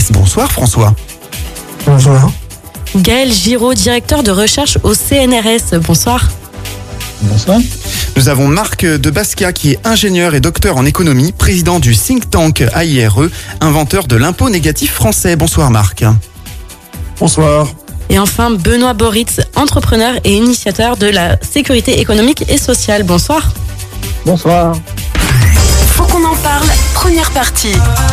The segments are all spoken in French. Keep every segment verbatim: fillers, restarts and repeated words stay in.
S. Bonsoir François. Bonsoir. Gaël Giraud, directeur de recherche au C N R S. Bonsoir. Bonsoir. Nous avons Marc de Basquiat qui est ingénieur et docteur en économie, président du think tank A I R E, inventeur de l'impôt négatif français. Bonsoir Marc. Bonsoir. Et enfin Benoît Boritz, entrepreneur et initiateur de la sécurité économique et sociale. Bonsoir. Bonsoir. Faut qu'on en parle, première partie.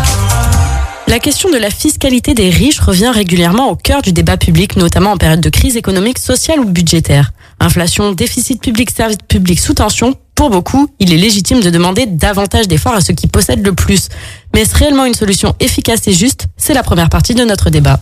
La question de la fiscalité des riches revient régulièrement au cœur du débat public, notamment en période de crise économique, sociale ou budgétaire. Inflation, déficit public, service public sous tension. Pour beaucoup, il est légitime de demander davantage d'efforts à ceux qui possèdent le plus. Mais est-ce réellement une solution efficace et juste ? C'est la première partie de notre débat.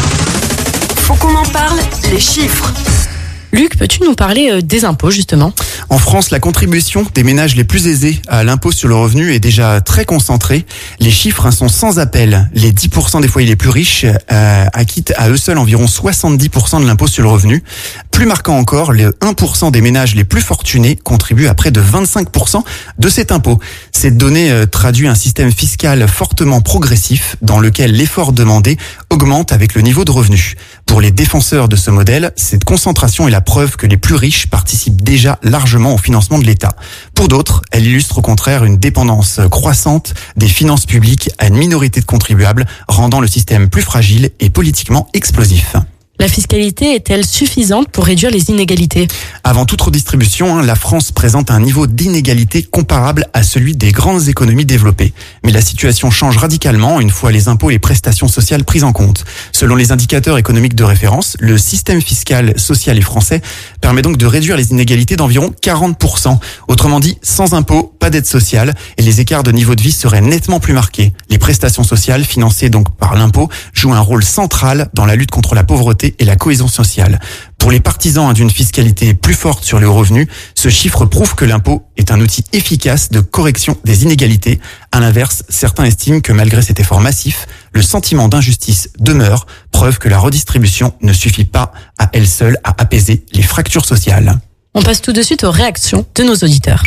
Faut qu'on en parle, les chiffres. Luc, peux-tu nous parler des impôts justement ? En France, la contribution des ménages les plus aisés à l'impôt sur le revenu est déjà très concentrée. Les chiffres sont sans appel. Les dix pour cent des foyers les plus riches euh, acquittent à eux seuls environ soixante-dix pour cent de l'impôt sur le revenu. Plus marquant encore, les un pour cent des ménages les plus fortunés contribuent à près de vingt-cinq pour cent de cet impôt. Cette donnée euh, traduit un système fiscal fortement progressif dans lequel l'effort demandé augmente avec le niveau de revenu. Pour les défenseurs de ce modèle, cette concentration est la preuve que les plus riches participent déjà largement au financement de l'État. Pour d'autres, elle illustre au contraire une dépendance croissante des finances publiques à une minorité de contribuables, rendant le système plus fragile et politiquement explosif. La fiscalité est-elle suffisante pour réduire les inégalités ? Avant toute redistribution, la France présente un niveau d'inégalité comparable à celui des grandes économies développées. Mais la situation change radicalement une fois les impôts et les prestations sociales prises en compte. Selon les indicateurs économiques de référence, le système fiscal social et français permet donc de réduire les inégalités d'environ quarante pour cent. Autrement dit, sans impôts, pas d'aide sociale et les écarts de niveau de vie seraient nettement plus marqués. Les prestations sociales, financées donc par l'impôt, jouent un rôle central dans la lutte contre la pauvreté et la cohésion sociale. Pour les partisans d'une fiscalité plus forte sur les hauts revenus, ce chiffre prouve que l'impôt est un outil efficace de correction des inégalités. À l'inverse, certains estiment que malgré cet effort massif, le sentiment d'injustice demeure, preuve que la redistribution ne suffit pas à elle seule à apaiser les fractures sociales. On passe tout de suite aux réactions de nos auditeurs.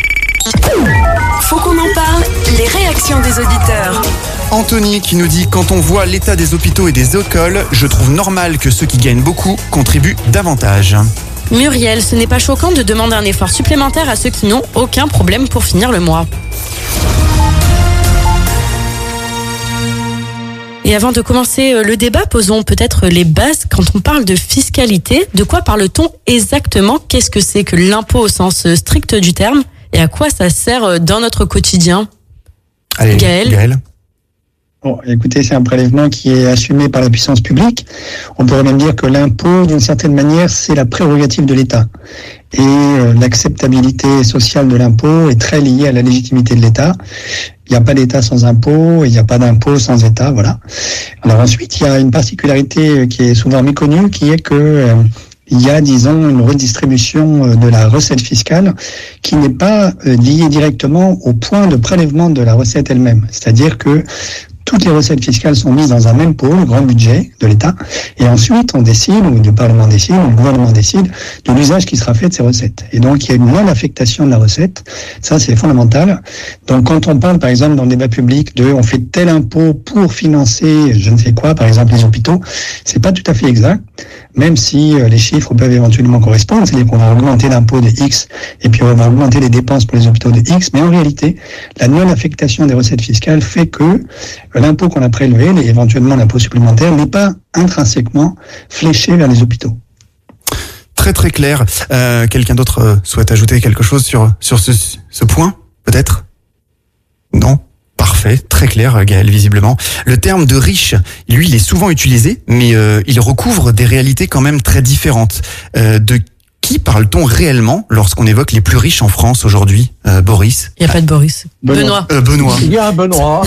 Faut qu'on en parle, les réactions des auditeurs. Anthony qui nous dit « Quand on voit l'état des hôpitaux et des écoles, je trouve normal que ceux qui gagnent beaucoup contribuent davantage. » Muriel, ce n'est pas choquant de demander un effort supplémentaire à ceux qui n'ont aucun problème pour finir le mois. Et avant de commencer le débat, posons peut-être les bases. Quand on parle de fiscalité, de quoi parle-t-on exactement ? Qu'est-ce que c'est que l'impôt au sens strict du terme ? Et à quoi ça sert dans notre quotidien ? Allez, Gaël. Gaël. Bon, écoutez, c'est un prélèvement qui est assumé par la puissance publique. On pourrait même dire que l'impôt, d'une certaine manière, c'est la prérogative de l'État. Et euh, l'acceptabilité sociale de l'impôt est très liée à la légitimité de l'État. Il n'y a pas d'État sans impôt, et il n'y a pas d'impôt sans État, voilà. Alors ensuite, il y a une particularité qui est souvent méconnue, qui est que euh, il y a, disons, une redistribution de la recette fiscale qui n'est pas liée directement au point de prélèvement de la recette elle-même. C'est-à-dire que toutes les recettes fiscales sont mises dans un même pot, le grand budget de l'État, et ensuite on décide, ou le Parlement décide, ou le gouvernement décide de l'usage qui sera fait de ces recettes. Et donc il y a une non-affectation de la recette, ça c'est fondamental. Donc quand on parle par exemple dans le débat public de on fait tel impôt pour financer je ne sais quoi, par exemple les hôpitaux, c'est pas tout à fait exact, même si les chiffres peuvent éventuellement correspondre, c'est-à-dire qu'on va augmenter l'impôt de X et puis on va augmenter les dépenses pour les hôpitaux de X, mais en réalité la non-affectation des recettes fiscales fait que l'impôt qu'on a prélevé, et éventuellement l'impôt supplémentaire, n'est pas intrinsèquement fléché vers les hôpitaux. Très très clair. Euh, quelqu'un d'autre euh, souhaite ajouter quelque chose sur, sur ce, ce point, peut-être ? Non ? Parfait, très clair Gaël, visiblement. Le terme de riche, lui, il est souvent utilisé, mais euh, il recouvre des réalités quand même très différentes. Euh, de qui parle-t-on réellement lorsqu'on évoque les plus riches en France aujourd'hui, euh, Boris ? Il n'y a pas de Boris. Benoît. Benoît. Euh, Benoît. Il y a un Benoît.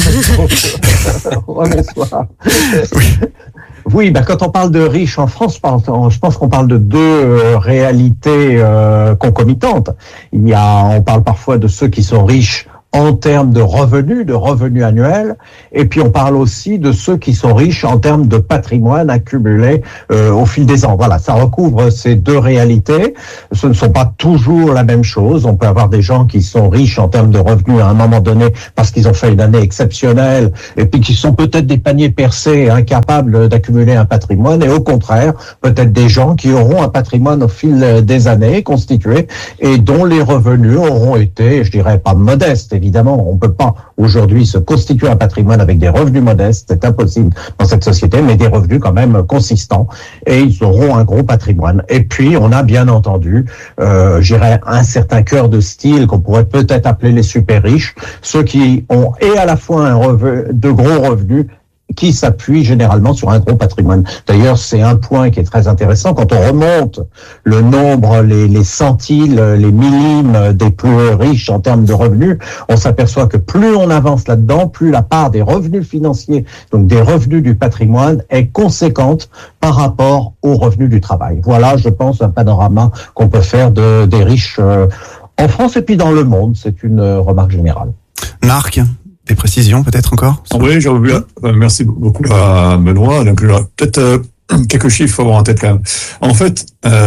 Bonsoir. Oui. Oui, ben quand on parle de riches en France, je pense qu'on parle de deux euh, réalités euh, concomitantes. Il y a, on parle parfois de ceux qui sont riches en termes de revenus, de revenus annuels, et puis on parle aussi de ceux qui sont riches en termes de patrimoine accumulé euh, au fil des ans. Voilà, ça recouvre ces deux réalités. Ce ne sont pas toujours la même chose. On peut avoir des gens qui sont riches en termes de revenus à un moment donné parce qu'ils ont fait une année exceptionnelle, et puis qui sont peut-être des paniers percés, incapables d'accumuler un patrimoine, et au contraire, peut-être des gens qui auront un patrimoine au fil des années constitué et dont les revenus auront été, je dirais, pas modestes, évidemment. On ne peut pas aujourd'hui se constituer un patrimoine avec des revenus modestes, c'est impossible dans cette société, mais des revenus quand même consistants, et ils auront un gros patrimoine. Et puis, on a bien entendu, euh, je dirais, un certain cœur de style qu'on pourrait peut-être appeler les super riches, ceux qui ont et à la fois un revenu, de gros revenus, qui s'appuie généralement sur un gros patrimoine. D'ailleurs, c'est un point qui est très intéressant. Quand on remonte le nombre, les, les centiles, les millimes des plus riches en termes de revenus, on s'aperçoit que plus on avance là-dedans, plus la part des revenus financiers, donc des revenus du patrimoine, est conséquente par rapport aux revenus du travail. Voilà, je pense, un panorama qu'on peut faire de, des riches euh, en France et puis dans le monde. C'est une euh, remarque générale. Marc, des précisions peut-être encore? Oui, j'aurais voulu, euh, merci beaucoup à Benoît. Donc, peut-être euh, quelques chiffres à avoir en tête quand même. En fait,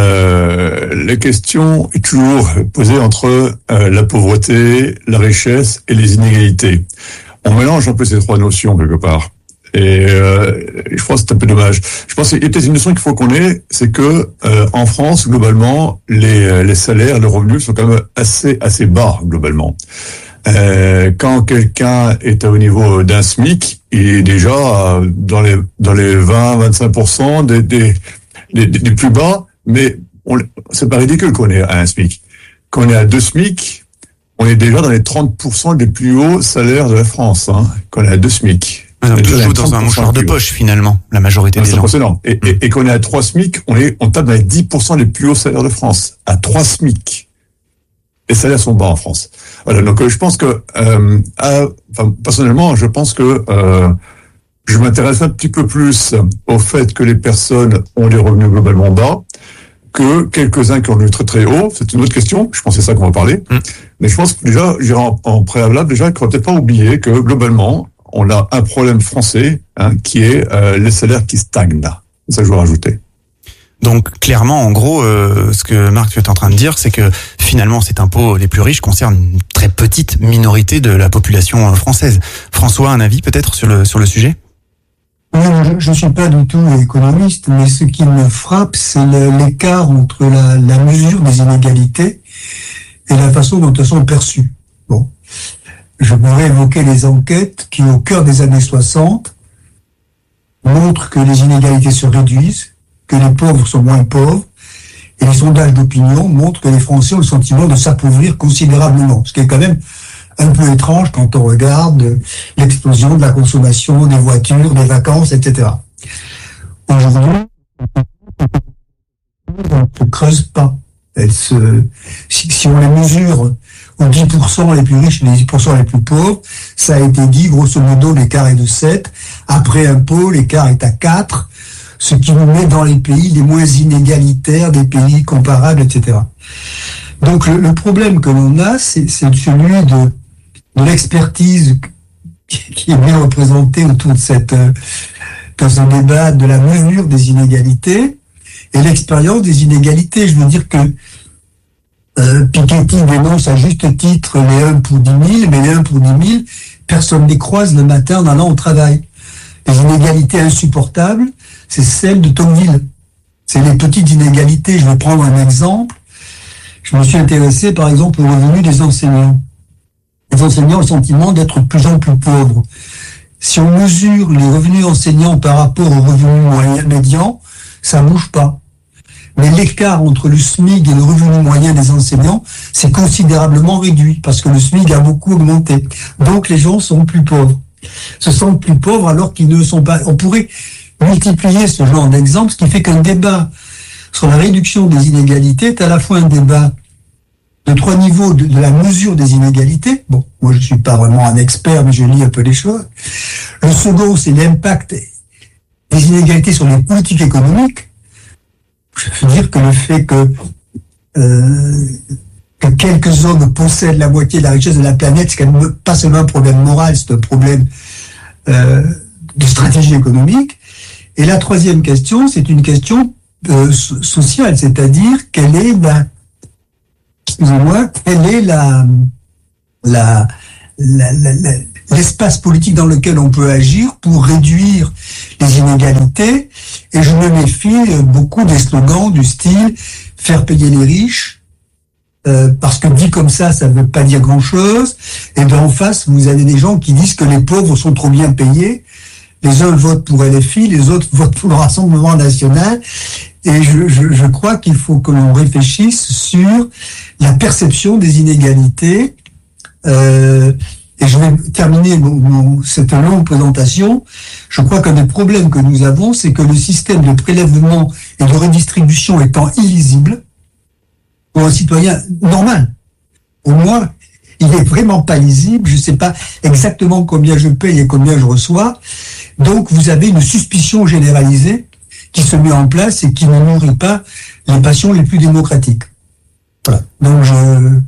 euh, la question est toujours posée entre euh, la pauvreté, la richesse et les inégalités. On mélange un peu ces trois notions quelque part. Et euh, je pense que c'est un peu dommage. Je pense qu'il y a peut-être une notion qu'il faut qu'on ait, c'est que euh, en France, globalement, les, les salaires, les revenus sont quand même assez assez bas globalement. Euh, quand quelqu'un est au niveau d'un SMIC, il est déjà dans les dans les vingt à vingt-cinq pour cent des des, des des plus bas, mais on, c'est pas ridicule qu'on est à un SMIC. Quand on est à deux SMIC, on est déjà dans les trente pour cent des plus hauts salaires de la France. Hein, quand on est à deux SMIC. On est toujours dans un mouchoir de poche finalement, la majorité ah, des gens. C'est impressionnant. Et, et, et quand on est à trois SMIC, on est on tape dans les dix pour cent des plus hauts salaires de France. À trois SMIC. Les salaires sont bas en France. Voilà, donc euh, je pense que, euh, à, enfin, personnellement, je pense que euh, je m'intéresse un petit peu plus au fait que les personnes ont des revenus globalement bas que quelques-uns qui ont des très très hauts. C'est une autre question. Je pense que c'est ça qu'on va parler. Mmh. Mais je pense que déjà, je dirais en, en préalable, déjà, qu'il ne faut peut-être pas oublier que globalement, on a un problème français hein, qui est euh, les salaires qui stagnent. C'est ça que je veux rajouter. Donc clairement, en gros, euh, ce que Marc tu es en train de dire, c'est que finalement cet impôt les plus riches concerne une très petite minorité de la population française. François, un avis peut-être sur le sur le sujet? Oui, je ne suis pas du tout économiste, mais ce qui me frappe, c'est le, l'écart entre la, la mesure des inégalités et la façon dont elles sont perçues. Bon, je pourrais évoquer les enquêtes qui, au cœur des années soixante, montrent que les inégalités se réduisent, que les pauvres sont moins pauvres, et les sondages d'opinion montrent que les Français ont le sentiment de s'appauvrir considérablement, ce qui est quand même un peu étrange quand on regarde l'explosion de la consommation des voitures, des vacances, et cetera. Aujourd'hui, elle ne se creuse pas. Elle se, si, si on les mesure aux dix pour cent les plus riches et les dix pour cent les plus pauvres, ça a été dit, grosso modo, l'écart est de sept. Après impôt, l'écart est à quatre. Ce qui nous met dans les pays les moins inégalitaires, des pays comparables, et cetera. Donc le, le problème que l'on a, c'est, c'est celui de, de l'expertise qui, qui est bien représentée autour de cette, euh, dans ce débat de la mesure des inégalités et l'expérience des inégalités. Je veux dire que euh, Piketty dénonce à juste titre les un pour dix mille, mais les un pour dix mille, personne ne les croise le matin en allant au travail. Les inégalités insupportables, c'est celle de Tocqueville. C'est les petites inégalités. Je vais prendre un exemple. Je me suis intéressé, par exemple, aux revenus des enseignants. Les enseignants ont le sentiment d'être de plus en plus pauvres. Si on mesure les revenus enseignants par rapport aux revenus moyens médians, ça ne bouge pas. Mais l'écart entre le SMIC et le revenu moyen des enseignants, c'est considérablement réduit, parce que le SMIC a beaucoup augmenté. Donc les gens sont plus pauvres. Se sentent plus pauvres alors qu'ils ne sont pas... On pourrait multiplier ce genre d'exemples, ce qui fait qu'un débat sur la réduction des inégalités est à la fois un débat de trois niveaux de, de la mesure des inégalités. Bon, moi je suis pas vraiment un expert, mais je lis un peu les choses. Le second, c'est l'impact des inégalités sur les politiques économiques. Je veux dire que le fait que euh, que quelques hommes possèdent la moitié de la richesse de la planète, c'est quand même pas seulement un problème moral, c'est un problème euh, de stratégie économique. Et la troisième question, c'est une question euh, sociale, c'est-à-dire quelle est la, excusez-moi, quelle est la, la, la, la, la l'espace politique dans lequel on peut agir pour réduire les inégalités. Et je me méfie beaucoup des slogans du style « faire payer les riches euh, », parce que dit comme ça, ça ne veut pas dire grand-chose. Et bien en face, vous avez des gens qui disent que les pauvres sont trop bien payés. Les uns votent pour L F I, les autres votent pour le Rassemblement national. Et je, je, je crois qu'il faut que l'on réfléchisse sur la perception des inégalités. Euh, Et je vais terminer mon, mon, cette longue présentation. Je crois qu'un des problèmes que nous avons, c'est que le système de prélèvement et de redistribution étant illisible, pour un citoyen normal, au moins, il est vraiment pas lisible. Je ne sais pas exactement combien je paye et combien je reçois. Donc, vous avez une suspicion généralisée qui se met en place et qui ne nourrit pas les passions les plus démocratiques. Voilà. Donc, je...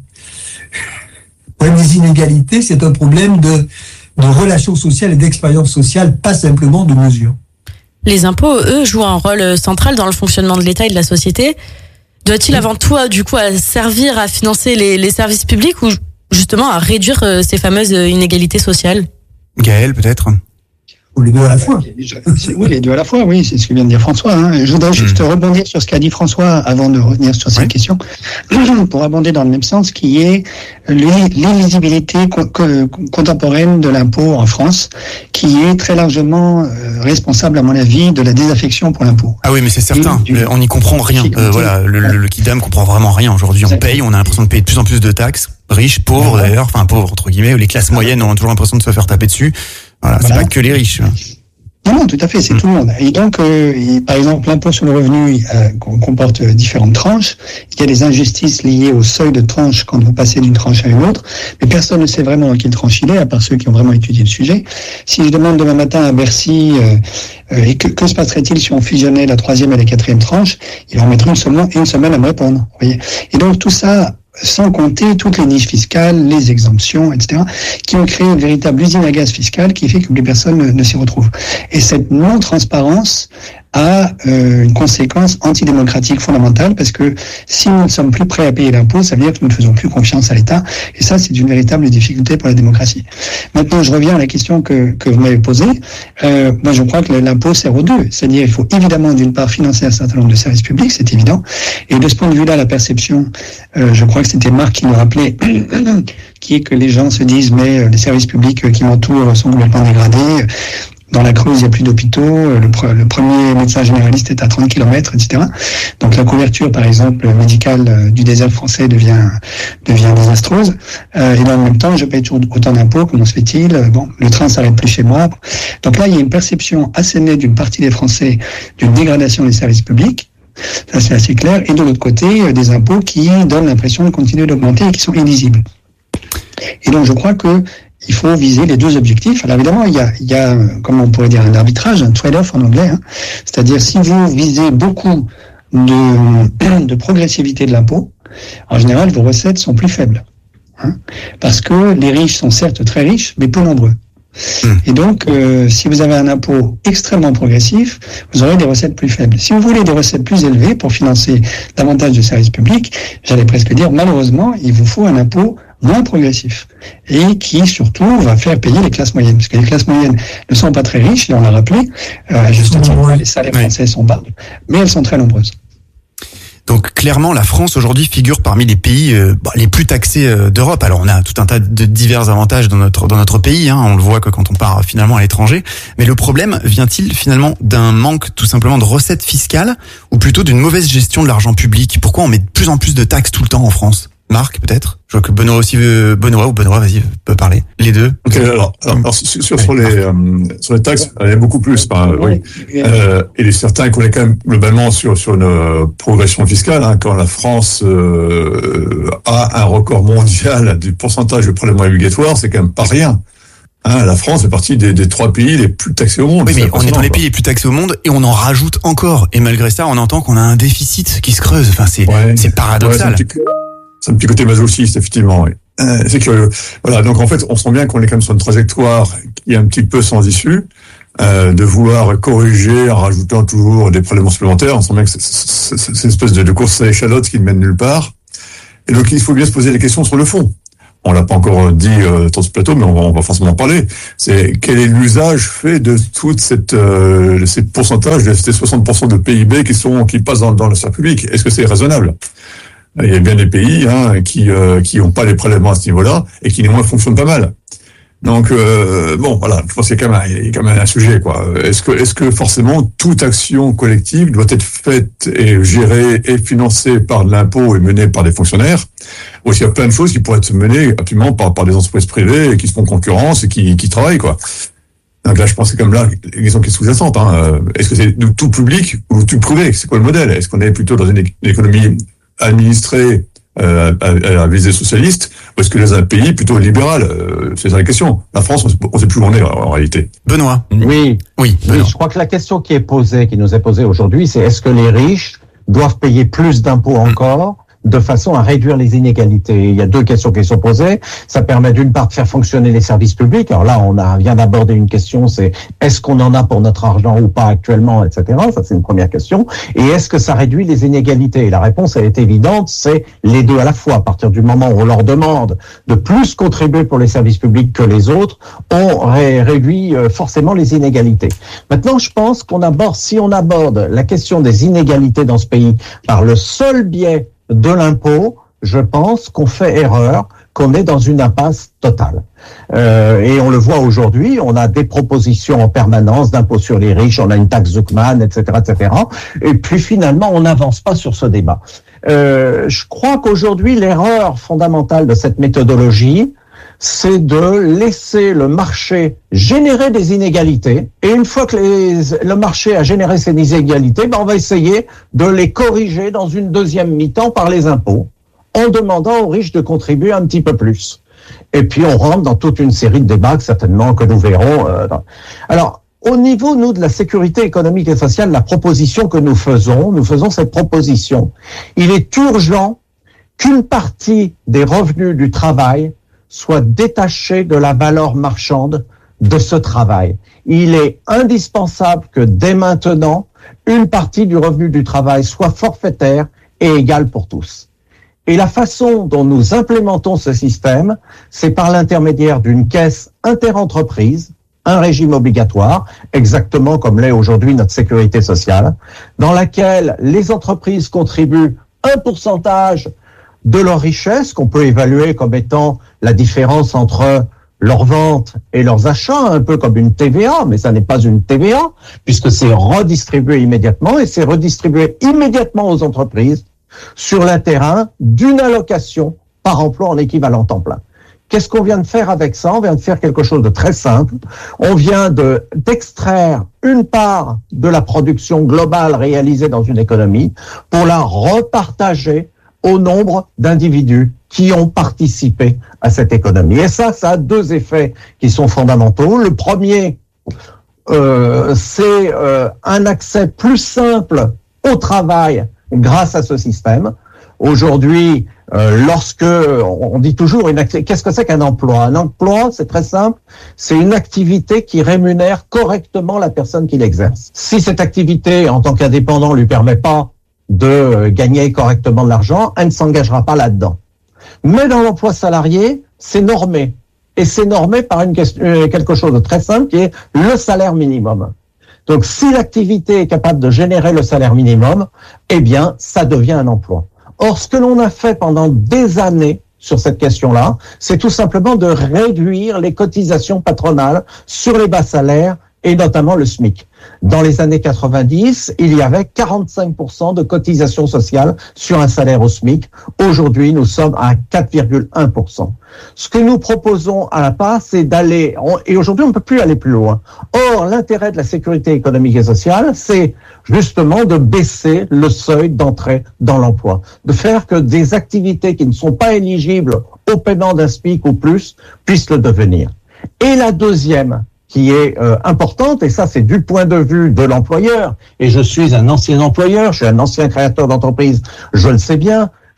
Le problème des inégalités, c'est un problème de, de relations sociales et d'expérience sociale, pas simplement de mesures. Les impôts, eux, jouent un rôle central dans le fonctionnement de l'État et de la société. Doit-il avant tout, du coup, à servir à financer les, les services publics ou justement à réduire ces fameuses inégalités sociales? Gaël, peut-être? Ou les deux à la fois. Oui, les deux à la fois, oui, c'est ce que vient de dire François. Hein. Je voudrais juste mmh. rebondir sur ce qu'a dit François avant de revenir sur cette oui. question, pour abonder dans le même sens, qui est l'illisibilité co- co- contemporaine de l'impôt en France, qui est très largement euh, responsable, à mon avis, de la désaffection pour l'impôt. Ah oui, mais c'est certain, du, on n'y comprend rien. Euh, voilà, le, le, le Kidam comprend vraiment rien aujourd'hui. On paye, on a l'impression de payer de plus en plus de taxes, riches, pauvres d'ailleurs, enfin pauvres entre guillemets, les classes moyennes ont toujours l'impression de se faire taper dessus. Voilà, voilà. C'est pas que les riches. Non, non, tout à fait, c'est mmh. tout le monde. Et donc, euh, et, par exemple, l'impôt sur le revenu euh, comporte différentes tranches. Il y a des injustices liées au seuil de tranche quand vous passez d'une tranche à une autre, mais personne ne sait vraiment dans quelle tranche il est, à part ceux qui ont vraiment étudié le sujet. Si je demande demain matin à Bercy, euh, euh, et que, que se passerait-il si on fusionnait la troisième et la quatrième tranche, ils vont mettre une semaine, une semaine à me répondre. Vous voyez. Et donc, tout ça, sans compter toutes les niches fiscales, les exemptions, et cetera, qui ont créé une véritable usine à gaz fiscale qui fait que plus personne ne, ne s'y retrouve. Et cette non-transparence a euh, une conséquence antidémocratique fondamentale, parce que si nous ne sommes plus prêts à payer l'impôt, ça veut dire que nous ne faisons plus confiance à l'État, et ça, c'est une véritable difficulté pour la démocratie. Maintenant, je reviens à la question que, que vous m'avez posée. Euh, moi, je crois que l'impôt sert aux deux, c'est-à-dire il faut évidemment, d'une part, financer un certain nombre de services publics, c'est évident, et de ce point de vue-là, la perception, euh, je crois que c'était Marc qui nous rappelait, qui est que les gens se disent, mais les services publics qui m'entourent sont complètement dégradés. Dans la Creuse, il n'y a plus d'hôpitaux. Le, pre- le premier médecin généraliste est à trente kilomètres, et cetera. Donc la couverture, par exemple, médicale du désert français devient devient désastreuse. Euh, et dans le même temps, je paye toujours autant d'impôts. Comment se fait-il? Bon, le train s'arrête plus chez moi. Donc là, il y a une perception assez nette d'une partie des Français d'une dégradation des services publics. Ça, c'est assez clair. Et de l'autre côté, des impôts qui donnent l'impression de continuer d'augmenter et qui sont illisibles. Et donc, je crois que il faut viser les deux objectifs. Alors évidemment, il y a, il y a, comment on pourrait dire, un arbitrage, un trade-off en anglais. Hein. C'est-à-dire, si vous visez beaucoup de, de progressivité de l'impôt, en général, vos recettes sont plus faibles. Hein. Parce que les riches sont certes très riches, mais peu nombreux. Mmh. Et donc, euh, si vous avez un impôt extrêmement progressif, vous aurez des recettes plus faibles. Si vous voulez des recettes plus élevées pour financer davantage de services publics, j'allais presque dire, malheureusement, il vous faut un impôt moins progressif et qui surtout va faire payer les classes moyennes, parce que les classes moyennes ne sont pas très riches, et on l'a rappelé, euh, à juste titre, les salaires français sont bas, mais elles sont très nombreuses. Donc clairement, la France aujourd'hui figure parmi les pays euh, bah, les plus taxés euh, d'Europe. Alors on a tout un tas de divers avantages dans notre dans notre pays, hein, on le voit que quand on part finalement à l'étranger. Mais le problème vient-il finalement d'un manque tout simplement de recettes fiscales, ou plutôt d'une mauvaise gestion de l'argent public? Pourquoi on met de plus en plus de taxes tout le temps en France? Marc, peut-être? Je vois que Benoît aussi veut, Benoît ou Benoît, vas-y, peut parler. Les deux. Ok, alors, alors, alors sur, sur, sur les, euh, sur les taxes, il y a beaucoup plus, par, oui. Euh, il est certain qu'on est quand même globalement sur, sur une euh, progression fiscale, hein, quand la France, euh, a un record mondial du pourcentage de prélèvements obligatoires, c'est quand même pas rien. Hein, la France fait partie des, des trois pays les plus taxés au monde. Oui, mais on est dans les pays les plus taxés au monde et on en rajoute encore. Et malgré ça, on entend qu'on a un déficit qui se creuse. Enfin, c'est, ouais, c'est paradoxal. Ouais, c'est C'est un petit côté masochiste, effectivement, oui. Euh, c'est curieux. Voilà, donc en fait, on sent bien qu'on est quand même sur une trajectoire qui est un petit peu sans issue, euh, de vouloir corriger en rajoutant toujours des prélèvements supplémentaires. On sent bien que c'est, c'est, c'est une espèce de, de course à l'échalote qui ne mène nulle part. Et donc, il faut bien se poser des questions sur le fond. On l'a pas encore dit euh, sur ce plateau, mais on va, on va forcément en parler. C'est quel est l'usage fait de toute cette euh, ces pourcentages, de ces soixante pour cent de P I B qui sont qui passent dans, dans le secteur public. Est-ce que c'est raisonnable? Il y a bien des pays hein, qui euh, qui ont pas les prélèvements à ce niveau-là et qui néanmoins fonctionnent pas mal. Donc euh, bon, voilà, je pense qu'il y a quand même, il y a quand même un sujet, quoi. Est-ce que est-ce que forcément toute action collective doit être faite et gérée et financée par de l'impôt et menée par des fonctionnaires? Ou s'il y a plein de choses qui pourraient être menées absolument par par des entreprises privées qui se font concurrence et qui qui travaillent, quoi. Donc là, je pense que c'est comme là la question qui est sous-jacente. Hein. Est-ce que c'est tout public ou tout privé? C'est quoi le modèle? Est-ce qu'on est plutôt dans une économie administrée euh, à, à visée socialiste, ou est-ce que dans un pays plutôt libéral? euh, C'est ça la question. La France, on ne sait plus où on est en, en réalité. Benoît. Oui. Oui. Oui, je crois que la question qui est posée, qui nous est posée aujourd'hui, c'est est-ce que les riches doivent payer plus d'impôts encore de façon à réduire les inégalités? Il y a deux questions qui sont posées. Ça permet d'une part de faire fonctionner les services publics. Alors là, on a, vient d'aborder une question, c'est est-ce qu'on en a pour notre argent ou pas actuellement, et cetera. Ça, c'est une première question. Et est-ce que ça réduit les inégalités? Et la réponse, elle est évidente, c'est les deux à la fois. À partir du moment où on leur demande de plus contribuer pour les services publics que les autres, on ré- réduit forcément les inégalités. Maintenant, je pense qu'on aborde, si on aborde la question des inégalités dans ce pays par le seul biais de l'impôt, je pense qu'on fait erreur, qu'on est dans une impasse totale. Euh, et on le voit aujourd'hui, on a des propositions en permanence d'impôt sur les riches, on a une taxe Zuckman, et cetera, et cetera. Et puis finalement, on n'avance pas sur ce débat. Euh, je crois qu'aujourd'hui, l'erreur fondamentale de cette méthodologie, c'est de laisser le marché générer des inégalités. Et une fois que les, le marché a généré ces inégalités, ben on va essayer de les corriger dans une deuxième mi-temps par les impôts, en demandant aux riches de contribuer un petit peu plus. Et puis on rentre dans toute une série de débats certainement que nous verrons. Euh, dans... Alors, au niveau, nous, de la sécurité économique et sociale, la proposition que nous faisons, nous faisons cette proposition. Il est urgent qu'une partie des revenus du travail soit détaché de la valeur marchande de ce travail. Il est indispensable que dès maintenant, une partie du revenu du travail soit forfaitaire et égale pour tous. Et la façon dont nous implémentons ce système, c'est par l'intermédiaire d'une caisse interentreprise, un régime obligatoire, exactement comme l'est aujourd'hui notre sécurité sociale, dans laquelle les entreprises contribuent un pourcentage de leur richesse, qu'on peut évaluer comme étant la différence entre leurs ventes et leurs achats, un peu comme une T V A, mais ça n'est pas une T V A, puisque c'est redistribué immédiatement, et c'est redistribué immédiatement aux entreprises sur le terrain d'une allocation par emploi en équivalent temps plein. Qu'est-ce qu'on vient de faire avec ça? On vient de faire quelque chose de très simple. On vient de d'extraire une part de la production globale réalisée dans une économie pour la repartager au nombre d'individus qui ont participé à cette économie. Et ça, ça a deux effets qui sont fondamentaux. Le premier, euh, c'est euh, un accès plus simple au travail grâce à ce système. Aujourd'hui, euh, lorsque on dit toujours une acti- qu'est-ce que c'est qu'un emploi? Un emploi, c'est très simple, c'est une activité qui rémunère correctement la personne qui l'exerce. Si cette activité, en tant qu'indépendant, lui permet pas de gagner correctement de l'argent, elle ne s'engagera pas là-dedans. Mais dans l'emploi salarié, c'est normé. Et c'est normé par une question, quelque chose de très simple qui est le salaire minimum. Donc, si l'activité est capable de générer le salaire minimum, eh bien, ça devient un emploi. Or, ce que l'on a fait pendant des années sur cette question-là, c'est tout simplement de réduire les cotisations patronales sur les bas salaires et notamment le SMIC. Dans les années quatre-vingt-dix, il y avait quarante-cinq pour cent de cotisations sociales sur un salaire au SMIC. Aujourd'hui, nous sommes à quatre virgule un pour cent. Ce que nous proposons à la P A, c'est d'aller, et aujourd'hui on ne peut plus aller plus loin. Or, l'intérêt de la sécurité économique et sociale, c'est justement de baisser le seuil d'entrée dans l'emploi, de faire que des activités qui ne sont pas éligibles au paiement d'un SMIC ou plus puissent le devenir. Et la deuxième, qui est euh, importante, et ça c'est du point de vue de l'employeur, et je suis un ancien employeur, je suis un ancien créateur d'entreprise, je le sais bien,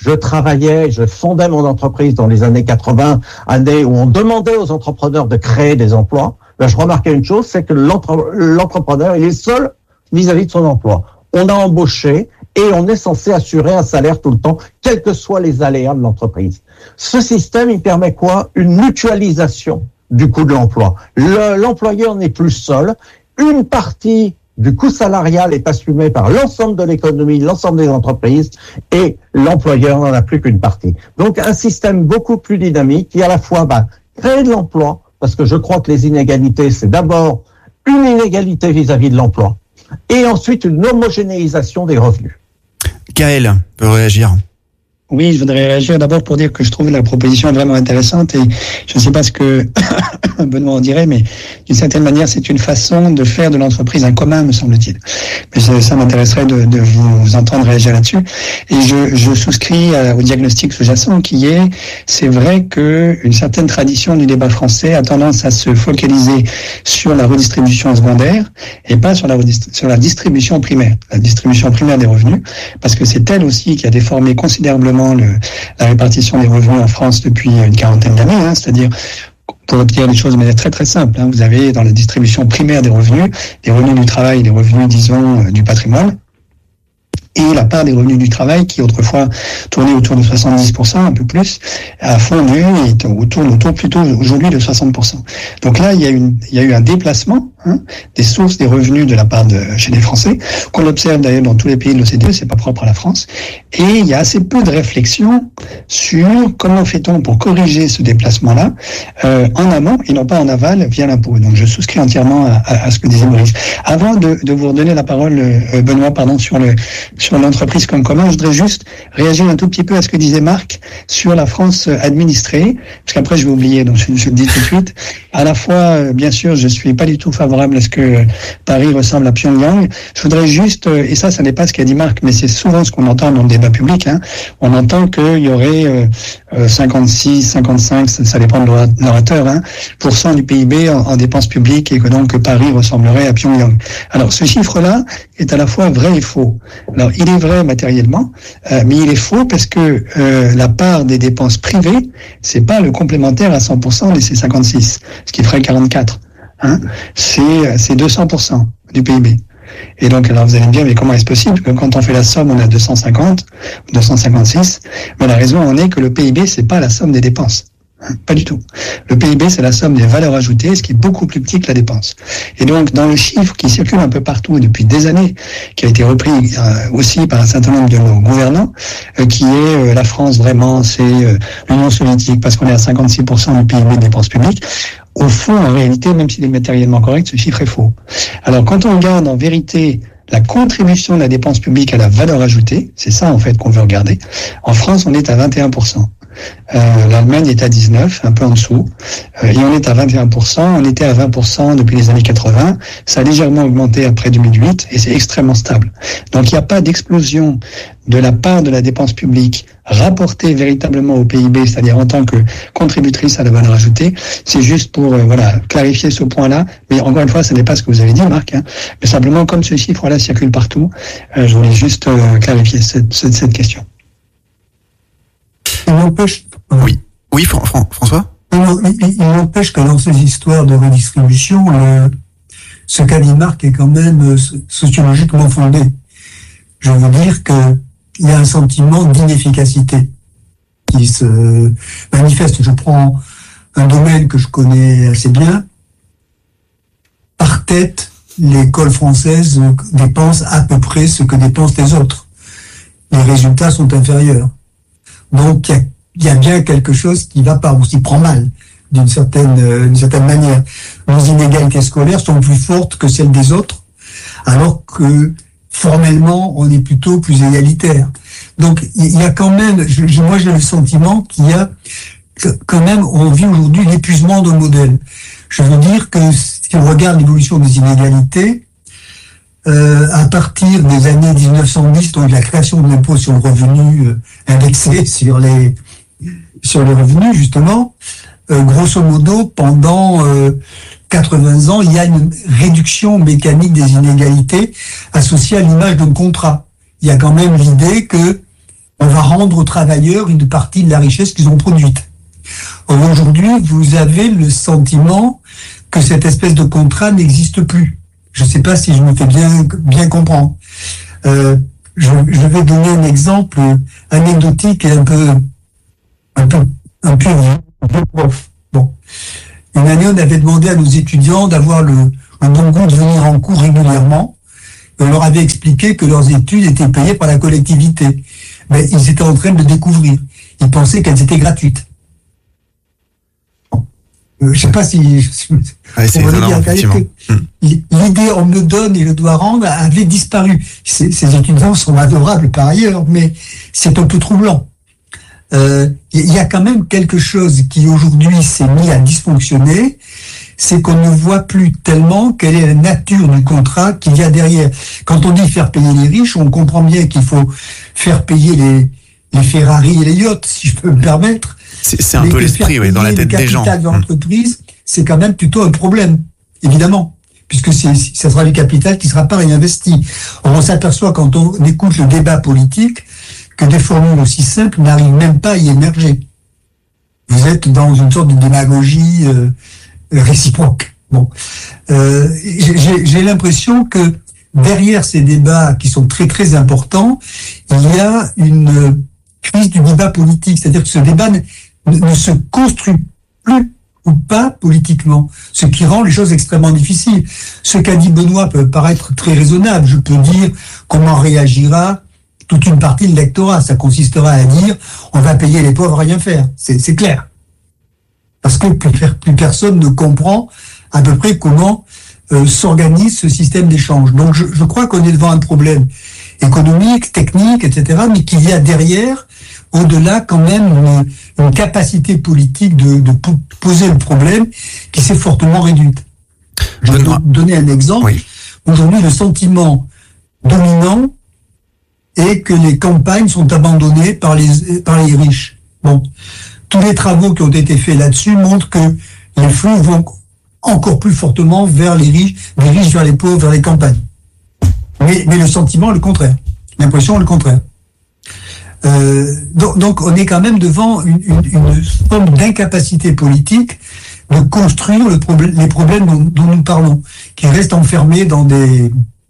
je travaillais, je fondais mon entreprise dans les années quatre-vingts, années où on demandait aux entrepreneurs de créer des emplois, ben, je remarquais une chose, c'est que l'entre- l'entrepreneur, il est seul vis-à-vis de son emploi. On a embauché et on est censé assurer un salaire tout le temps, quels que soient les aléas de l'entreprise. Ce système, il permet quoi? Une mutualisation du coût de l'emploi. Le, l'employeur n'est plus seul. Une partie du coût salarial est assumée par l'ensemble de l'économie, l'ensemble des entreprises, et l'employeur n'en a plus qu'une partie. Donc un système beaucoup plus dynamique qui à la fois va créer de l'emploi, parce que je crois que les inégalités, c'est d'abord une inégalité vis-à-vis de l'emploi, et ensuite une homogénéisation des revenus. Gaël peut réagir. Oui, je voudrais réagir d'abord pour dire que je trouve la proposition vraiment intéressante et je ne sais pas ce que Benoît en dirait, mais d'une certaine manière, c'est une façon de faire de l'entreprise un commun, me semble-t-il. Mais ça, ça m'intéresserait de, de vous entendre réagir là-dessus. Et je, je souscris à, au diagnostic sous-jacent qui est, c'est vrai que une certaine tradition du débat français a tendance à se focaliser sur la redistribution secondaire et pas sur la, sur la distribution primaire, la distribution primaire des revenus, parce que c'est elle aussi qui a déformé considérablement Le, la répartition des revenus en France depuis une quarantaine d'années, hein, c'est-à-dire, pour dire les choses de manière très très simple, hein, vous avez dans la distribution primaire des revenus, les revenus du travail, les revenus, disons, euh, du patrimoine, et la part des revenus du travail qui autrefois tournait autour de soixante-dix pour cent, un peu plus, a fondu et tourne autour plutôt aujourd'hui de soixante pour cent. Donc là, il y a, une, il y a eu un déplacement hein, des sources des revenus de la part de chez les Français, qu'on observe d'ailleurs dans tous les pays de l'O C D E, c'est pas propre à la France, et il y a assez peu de réflexion sur comment fait-on pour corriger ce déplacement-là euh, en amont et non pas en aval via l'impôt. Donc je souscris entièrement à, à, à ce que disait Maurice. Avant de, de vous redonner la parole, euh, Benoît, pardon, sur le sur l'entreprise comme commun, je voudrais juste réagir un tout petit peu à ce que disait Marc sur la France administrée, parce qu'après je vais oublier, donc je, je le dis tout de suite. À la fois, euh, bien sûr, je suis pas du tout favorable à ce que Paris ressemble à Pyongyang. Je voudrais juste, euh, et ça, ça n'est pas ce qu'a dit Marc, mais c'est souvent ce qu'on entend dans le débat public, hein, on entend qu'il y aurait euh, euh, cinquante-six, cinquante-cinq, ça, ça dépend de l'orateur, hein, pour cent du P I B en, en dépenses publiques, et que donc que Paris ressemblerait à Pyongyang. Alors ce chiffre-là est à la fois vrai et faux. Alors il est vrai matériellement, euh, mais il est faux parce que euh, la part des dépenses privées, c'est pas le complémentaire à cent pour cent de ces cinquante-six, ce qui ferait quarante-quatre. Hein, c'est, c'est deux cents pour cent du P I B. Et donc, alors vous allez me dire, mais comment est-ce possible que quand on fait la somme, on a deux cent cinquante, deux cent cinquante-six, mais la raison en est que le P I B, c'est pas la somme des dépenses. Pas du tout. Le P I B, c'est la somme des valeurs ajoutées, ce qui est beaucoup plus petit que la dépense. Et donc, dans le chiffre qui circule un peu partout depuis des années, qui a été repris euh, aussi par un certain nombre de nos gouvernants, euh, qui est euh, la France vraiment, c'est euh, l'Union soviétique, parce qu'on est à cinquante-six pour cent du P I B de dépenses publiques. Au fond, en réalité, même s'il est matériellement correct, ce chiffre est faux. Alors, quand on regarde en vérité la contribution de la dépense publique à la valeur ajoutée, c'est ça en fait qu'on veut regarder. En France, on est à vingt et un pour cent. Euh, L'Allemagne est à dix-neuf, un peu en dessous, euh, et on est à vingt et un pour cent. On était à vingt pour cent depuis les années quatre-vingts. Ça a légèrement augmenté après deux mille huit et c'est extrêmement stable. Donc il n'y a pas d'explosion de la part de la dépense publique rapportée véritablement au P I B, c'est-à-dire en tant que contributrice à la valeur ajoutée. C'est juste pour euh, voilà clarifier ce point-là. Mais encore une fois, ce n'est pas ce que vous avez dit, Marc. Hein, mais simplement, comme ce chiffre-là circule partout, euh, je voulais juste euh, clarifier cette, cette, cette question. Il n'empêche. Oui, oui, Fran- Fran- François. Il, il, il n'empêche que dans ces histoires de redistribution, le, ce qu'a dit Marc est quand même sociologiquement fondé. Je veux dire que il y a un sentiment d'inefficacité qui se manifeste. Je prends un domaine que je connais assez bien. Par tête, l'école française dépense à peu près ce que dépensent les autres. Les résultats sont inférieurs. Donc, il y a, il y a bien quelque chose qui va pas, ou s'y prend mal, d'une certaine, euh, d'une certaine manière. Nos inégalités scolaires sont plus fortes que celles des autres, alors que, formellement, on est plutôt plus égalitaire. Donc, il y a quand même, je, je, moi j'ai le sentiment qu'il y a, quand même, on vit aujourd'hui l'épuisement de modèle. Je veux dire que, si on regarde l'évolution des inégalités, Euh, à partir des années dix-neuf cent dix, donc la création de l'impôt sur le revenu euh, indexé sur les sur les revenus justement, euh, grosso modo pendant euh, quatre-vingts ans, il y a une réduction mécanique des inégalités associée à l'image d'un contrat. Il y a quand même l'idée que on va rendre aux travailleurs une partie de la richesse qu'ils ont produite. Or, aujourd'hui, vous avez le sentiment que cette espèce de contrat n'existe plus. Je ne sais pas si je me fais bien, bien comprendre. Euh, je, je vais donner un exemple anecdotique et un peu, un peu, un peu, un peu prof. Bon. Une année, on avait demandé à nos étudiants d'avoir le, le bon goût de venir en cours régulièrement. On leur avait expliqué que leurs études étaient payées par la collectivité. Mais ils étaient en train de le découvrir. Ils pensaient qu'elles étaient gratuites. Bon. Euh, je sais pas si... si ouais, c'est étonnant, effectivement. L'idée on me donne et je dois rendre avait disparu. Ces, ces étudiants sont adorables par ailleurs, mais c'est un peu troublant. Il euh, y a quand même quelque chose qui aujourd'hui s'est mis à dysfonctionner, c'est qu'on ne voit plus tellement quelle est la nature du contrat qu'il y a derrière. Quand on dit faire payer les riches, on comprend bien qu'il faut faire payer les, les Ferrari et les yachts, si je peux me permettre. C'est, c'est un peu l'esprit, oui, dans la tête des gens. Le capital de l'entreprise, c'est quand même plutôt un problème, évidemment, puisque c'est, ça sera le capital qui ne sera pas réinvesti. Or, on s'aperçoit quand on écoute le débat politique que des formules aussi simples n'arrivent même pas à y émerger. Vous êtes dans une sorte de démagogie euh, réciproque. Bon, euh, j'ai, j'ai l'impression que derrière ces débats qui sont très très importants, il y a une crise du débat politique, c'est-à-dire que ce débat ne, ne se construit plus ou pas politiquement, ce qui rend les choses extrêmement difficiles. Ce qu'a dit Benoît peut paraître très raisonnable. Je peux dire comment réagira toute une partie de l'électorat. Ça consistera à dire on va payer les pauvres à rien faire. C'est, c'est clair. Parce que plus, plus personne ne comprend à peu près comment euh, s'organise ce système d'échange. Donc je, je crois qu'on est devant un problème économique, technique, et cetera, mais qu'il y a derrière, au-delà quand même, une, une capacité politique de, de poser le problème qui s'est fortement réduite. Je vais donner un exemple. Oui. Aujourd'hui, le sentiment dominant est que les campagnes sont abandonnées par les, par les riches. Bon. Tous les travaux qui ont été faits là-dessus montrent que les flux vont encore plus fortement vers les riches, des riches vers les pauvres, vers les campagnes. Mais, mais le sentiment est le contraire. L'impression est le contraire. Euh, donc, donc, on est quand même devant une, une, une forme d'incapacité politique de construire le problème, les problèmes dont, dont nous parlons, qui restent enfermés dans des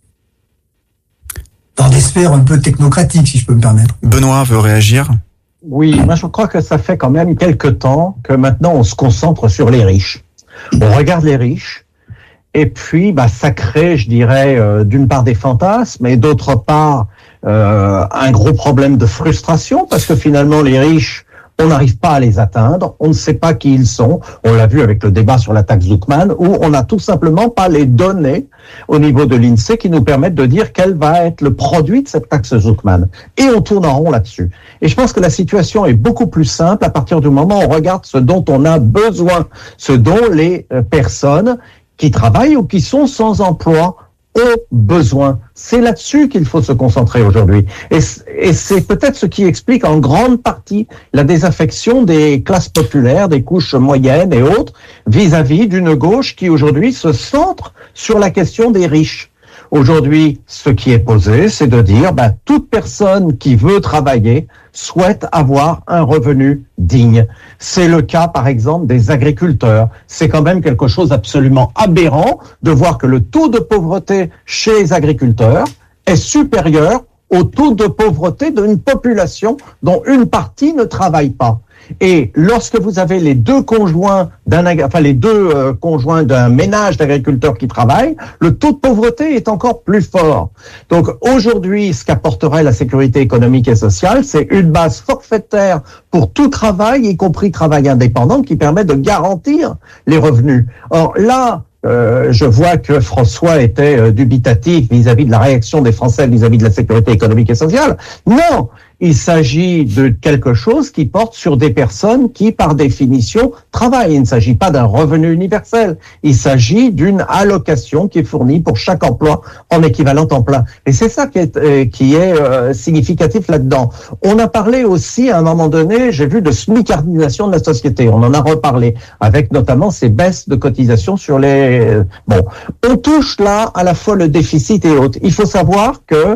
dans des sphères un peu technocratiques, si je peux me permettre. Benoît veut réagir. Oui, moi je crois que ça fait quand même quelque temps que maintenant on se concentre sur les riches. On regarde les riches, et puis bah ça crée, je dirais, euh, d'une part des fantasmes, et d'autre part euh, un gros problème de frustration, parce que finalement les riches, on n'arrive pas à les atteindre, on ne sait pas qui ils sont. On l'a vu avec le débat sur la taxe Zuckman, où on n'a tout simplement pas les données au niveau de l'INSEE qui nous permettent de dire quel va être le produit de cette taxe Zuckman. Et on tourne en rond là-dessus. Et je pense que la situation est beaucoup plus simple à partir du moment où on regarde ce dont on a besoin, ce dont les personnes qui travaillent ou qui sont sans emploi ont besoin. C'est là-dessus qu'il faut se concentrer aujourd'hui. Et, et c'est peut-être ce qui explique en grande partie la désaffection des classes populaires, des couches moyennes et autres, vis-à-vis d'une gauche qui aujourd'hui se centre sur la question des riches. Aujourd'hui, ce qui est posé, c'est de dire, bah, toute personne qui veut travailler souhaite avoir un revenu digne. C'est le cas, par exemple, des agriculteurs. C'est quand même quelque chose d'absolument aberrant de voir que le taux de pauvreté chez les agriculteurs est supérieur au taux de pauvreté d'une population dont une partie ne travaille pas. Et lorsque vous avez les deux conjoints d'un, enfin les deux euh, conjoints d'un ménage d'agriculteurs qui travaillent, le taux de pauvreté est encore plus fort. Donc aujourd'hui, ce qu'apporterait la sécurité économique et sociale, c'est une base forfaitaire pour tout travail, y compris travail indépendant, qui permet de garantir les revenus. Or là, Euh, je vois que François était euh, dubitatif vis-à-vis de la réaction des Français vis-à-vis de la sécurité économique et sociale. Non, il s'agit de quelque chose qui porte sur des personnes qui, par définition, travaillent. Il ne s'agit pas d'un revenu universel. Il s'agit d'une allocation qui est fournie pour chaque emploi en équivalent temps plein. Et c'est ça qui est, euh, qui est euh, significatif là-dedans. On a parlé aussi, à un moment donné, j'ai vu, de smicardisation de la société. On en a reparlé, avec notamment ces baisses de cotisations sur les... Bon, on touche là à la fois le déficit et autres. Il faut savoir que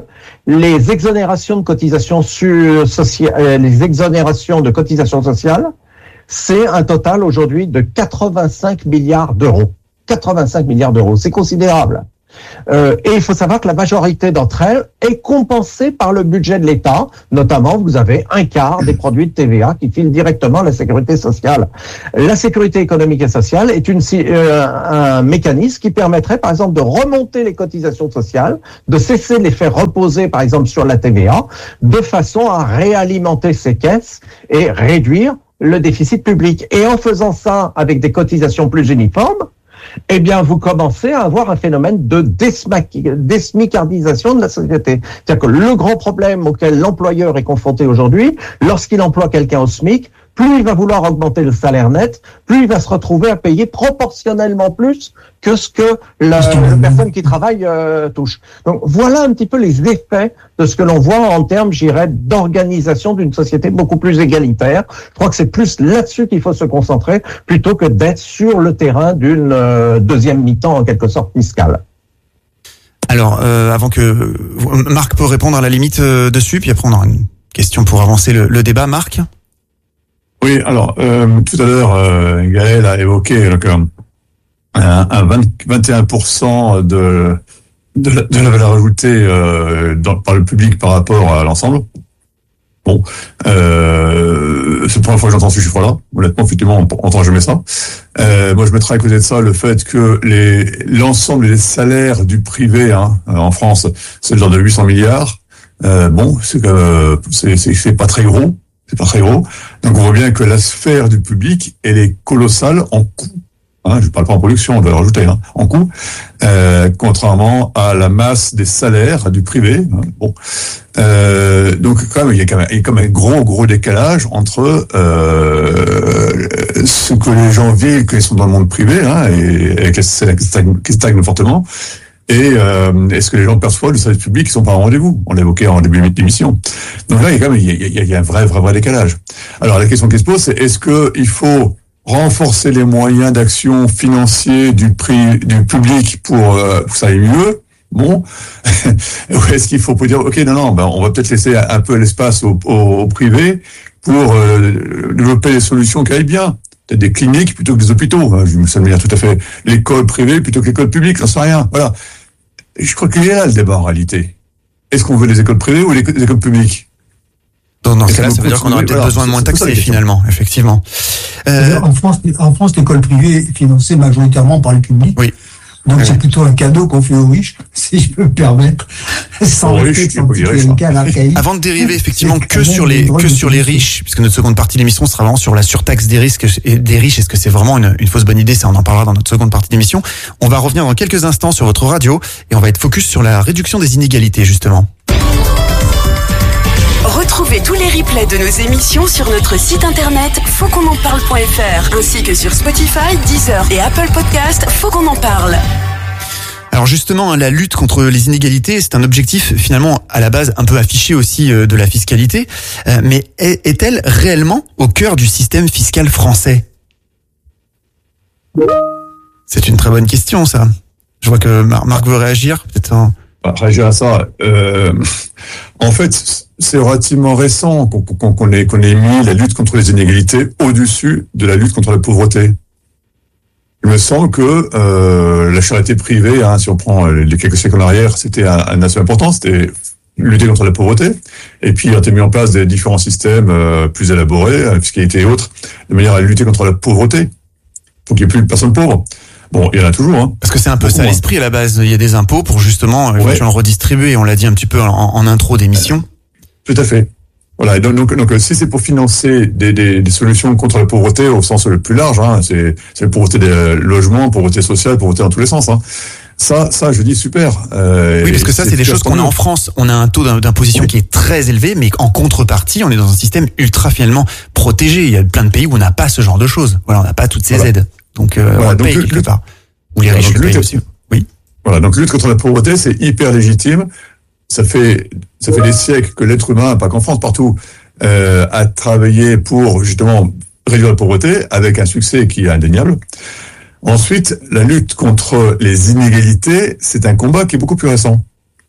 les exonérations de cotisations sur sociales, les exonérations de cotisations sociales, c'est un total aujourd'hui de quatre-vingt-cinq milliards d'euros. quatre-vingt-cinq milliards d'euros, c'est considérable. Euh, et il faut savoir que la majorité d'entre elles est compensée par le budget de l'État. Notamment, vous avez un quart des produits de T V A qui filent directement à la sécurité sociale. La sécurité économique et sociale est une, euh, un mécanisme qui permettrait, par exemple, de remonter les cotisations sociales, de cesser de les faire reposer, par exemple, sur la T V A, de façon à réalimenter ces caisses et réduire le déficit public. Et en faisant ça avec des cotisations plus uniformes, eh bien, vous commencez à avoir un phénomène de désmicardisation de la société. C'est-à-dire que le grand problème auquel l'employeur est confronté aujourd'hui, lorsqu'il emploie quelqu'un au SMIC, plus il va vouloir augmenter le salaire net, plus il va se retrouver à payer proportionnellement plus que ce que la, la personne qui travaille euh, touche. Donc voilà un petit peu les effets de ce que l'on voit en termes, j'irais, d'organisation d'une société beaucoup plus égalitaire. Je crois que c'est plus là-dessus qu'il faut se concentrer plutôt que d'être sur le terrain d'une euh, deuxième mi-temps en quelque sorte fiscale. Alors, euh, avant que Marc peut répondre à la limite euh, dessus, puis après on aura une question pour avancer le, le débat. Marc ? Oui, alors, euh, tout à l'heure, euh, Gaël a évoqué donc, un, un vingt, vingt et un pour cent de, de, la, de la valeur ajoutée euh, dans, par le public par rapport à l'ensemble. Bon, euh, c'est la première fois que j'entends ce chiffre-là. Honnêtement, effectivement, on n'entend jamais ça. Euh, moi, je mettrais à côté de ça le fait que les l'ensemble des salaires du privé hein, en France, c'est le genre de huit cents milliards. Euh, bon, c'est, euh, c'est, c'est, c'est pas très gros. C'est pas très gros. Donc on voit bien que la sphère du public, elle est colossale en coût. Hein, je parle pas en production, on doit le rajouter, hein, en coût. Euh, contrairement à la masse des salaires du privé. Hein, bon. Euh, donc quand même, il y a quand même, il y a quand même un gros, gros décalage entre euh, ce que les gens vivent quand ils sont dans le monde privé, hein, et avec les salaires qui stagnent, qui stagnent fortement, et euh, est-ce que les gens perçoivent le service public qui sont pas en rendez-vous? On l'évoquait en début d'émission. Donc là, il y a quand même il y a, il y a un vrai, vrai, vrai décalage. Alors la question qui se pose, c'est est-ce que il faut renforcer les moyens d'action financiers du prix du public pour euh, que ça aille mieux? Bon, ou est-ce qu'il faut dire ok non non ben on va peut-être laisser un peu l'espace au, au, au privé pour euh, développer des solutions qui aillent bien, peut-être des cliniques plutôt que des hôpitaux. Hein, je me souviens dire tout à fait l'école privée plutôt que l'école publique, j'en sais rien. Voilà. Et je crois qu'il y a là le débat en réalité. Est-ce qu'on veut les écoles privées ou les écoles publiques? Dans, dans ce cas-là, ça veut dire qu'on aurait peut-être voilà, besoin de moins taxés, finalement, effectivement. Euh... En France, en France, l'école privée est financée majoritairement par le public. Oui. Donc oui. C'est plutôt un cadeau qu'on fait aux riches, si je peux me permettre, sans rester Avant de dériver effectivement que sur les que sur les riches, puisque notre seconde partie de l'émission sera vraiment sur la surtaxe des risques et des riches. Est-ce que c'est vraiment une, une fausse bonne idée? Ça, on en parlera dans notre seconde partie d'émission. On va revenir dans quelques instants sur votre radio et on va être focus sur la réduction des inégalités justement. Retrouvez tous les replays de nos émissions sur notre site internet faut qu'on en parle point f r ainsi que sur Spotify, Deezer et Apple Podcast. Faut qu'on en parle. Alors justement, la lutte contre les inégalités, c'est un objectif finalement à la base un peu affiché aussi de la fiscalité, mais est-elle réellement au cœur du système fiscal français? C'est une très bonne question, ça. Je vois que Marc veut réagir, peut-être. Un... Réagir à ça. Euh, en fait, c'est relativement récent qu'on, qu'on, qu'on, ait, qu'on ait mis la lutte contre les inégalités au-dessus de la lutte contre la pauvreté. Il me semble que euh, la charité privée, hein, si on prend les quelques siècles en arrière, c'était un, un aspect important, c'était lutter contre la pauvreté. Et puis, il a été mis en place des différents systèmes euh, plus élaborés, la fiscalité et autres, de manière à lutter contre la pauvreté, pour qu'il n'y ait plus de personnes pauvres. Bon, il y en a toujours, hein. Parce que c'est un peu ça l'esprit à la base. Il y a des impôts pour justement ouais. éventuellement redistribuer. On l'a dit un petit peu en, en intro d'émission. Tout à fait. Voilà. Et donc, donc, donc, si c'est pour financer des, des, des solutions contre la pauvreté au sens le plus large, hein, c'est, c'est la pauvreté des logements, pauvreté sociale, pauvreté dans tous les sens, hein. Ça, ça, je dis super. Euh, oui, parce que ça, c'est, c'est des choses qu'on a en France. On a un taux d'imposition oui. qui est très élevé, mais en contrepartie, on est dans un système ultra finalement protégé. Il y a plein de pays où on n'a pas ce genre de choses. Voilà, on n'a pas toutes ces voilà. aides. Donc, euh, voilà, on donc paye le, quelque le, part. Ou les riches le payent aussi. Oui. Voilà, donc lutte contre la pauvreté, c'est hyper légitime. Ça fait ça fait des siècles que l'être humain, pas qu'en France, partout, euh, a travaillé pour justement réduire la pauvreté, avec un succès qui est indéniable. Ensuite, la lutte contre les inégalités, c'est un combat qui est beaucoup plus récent.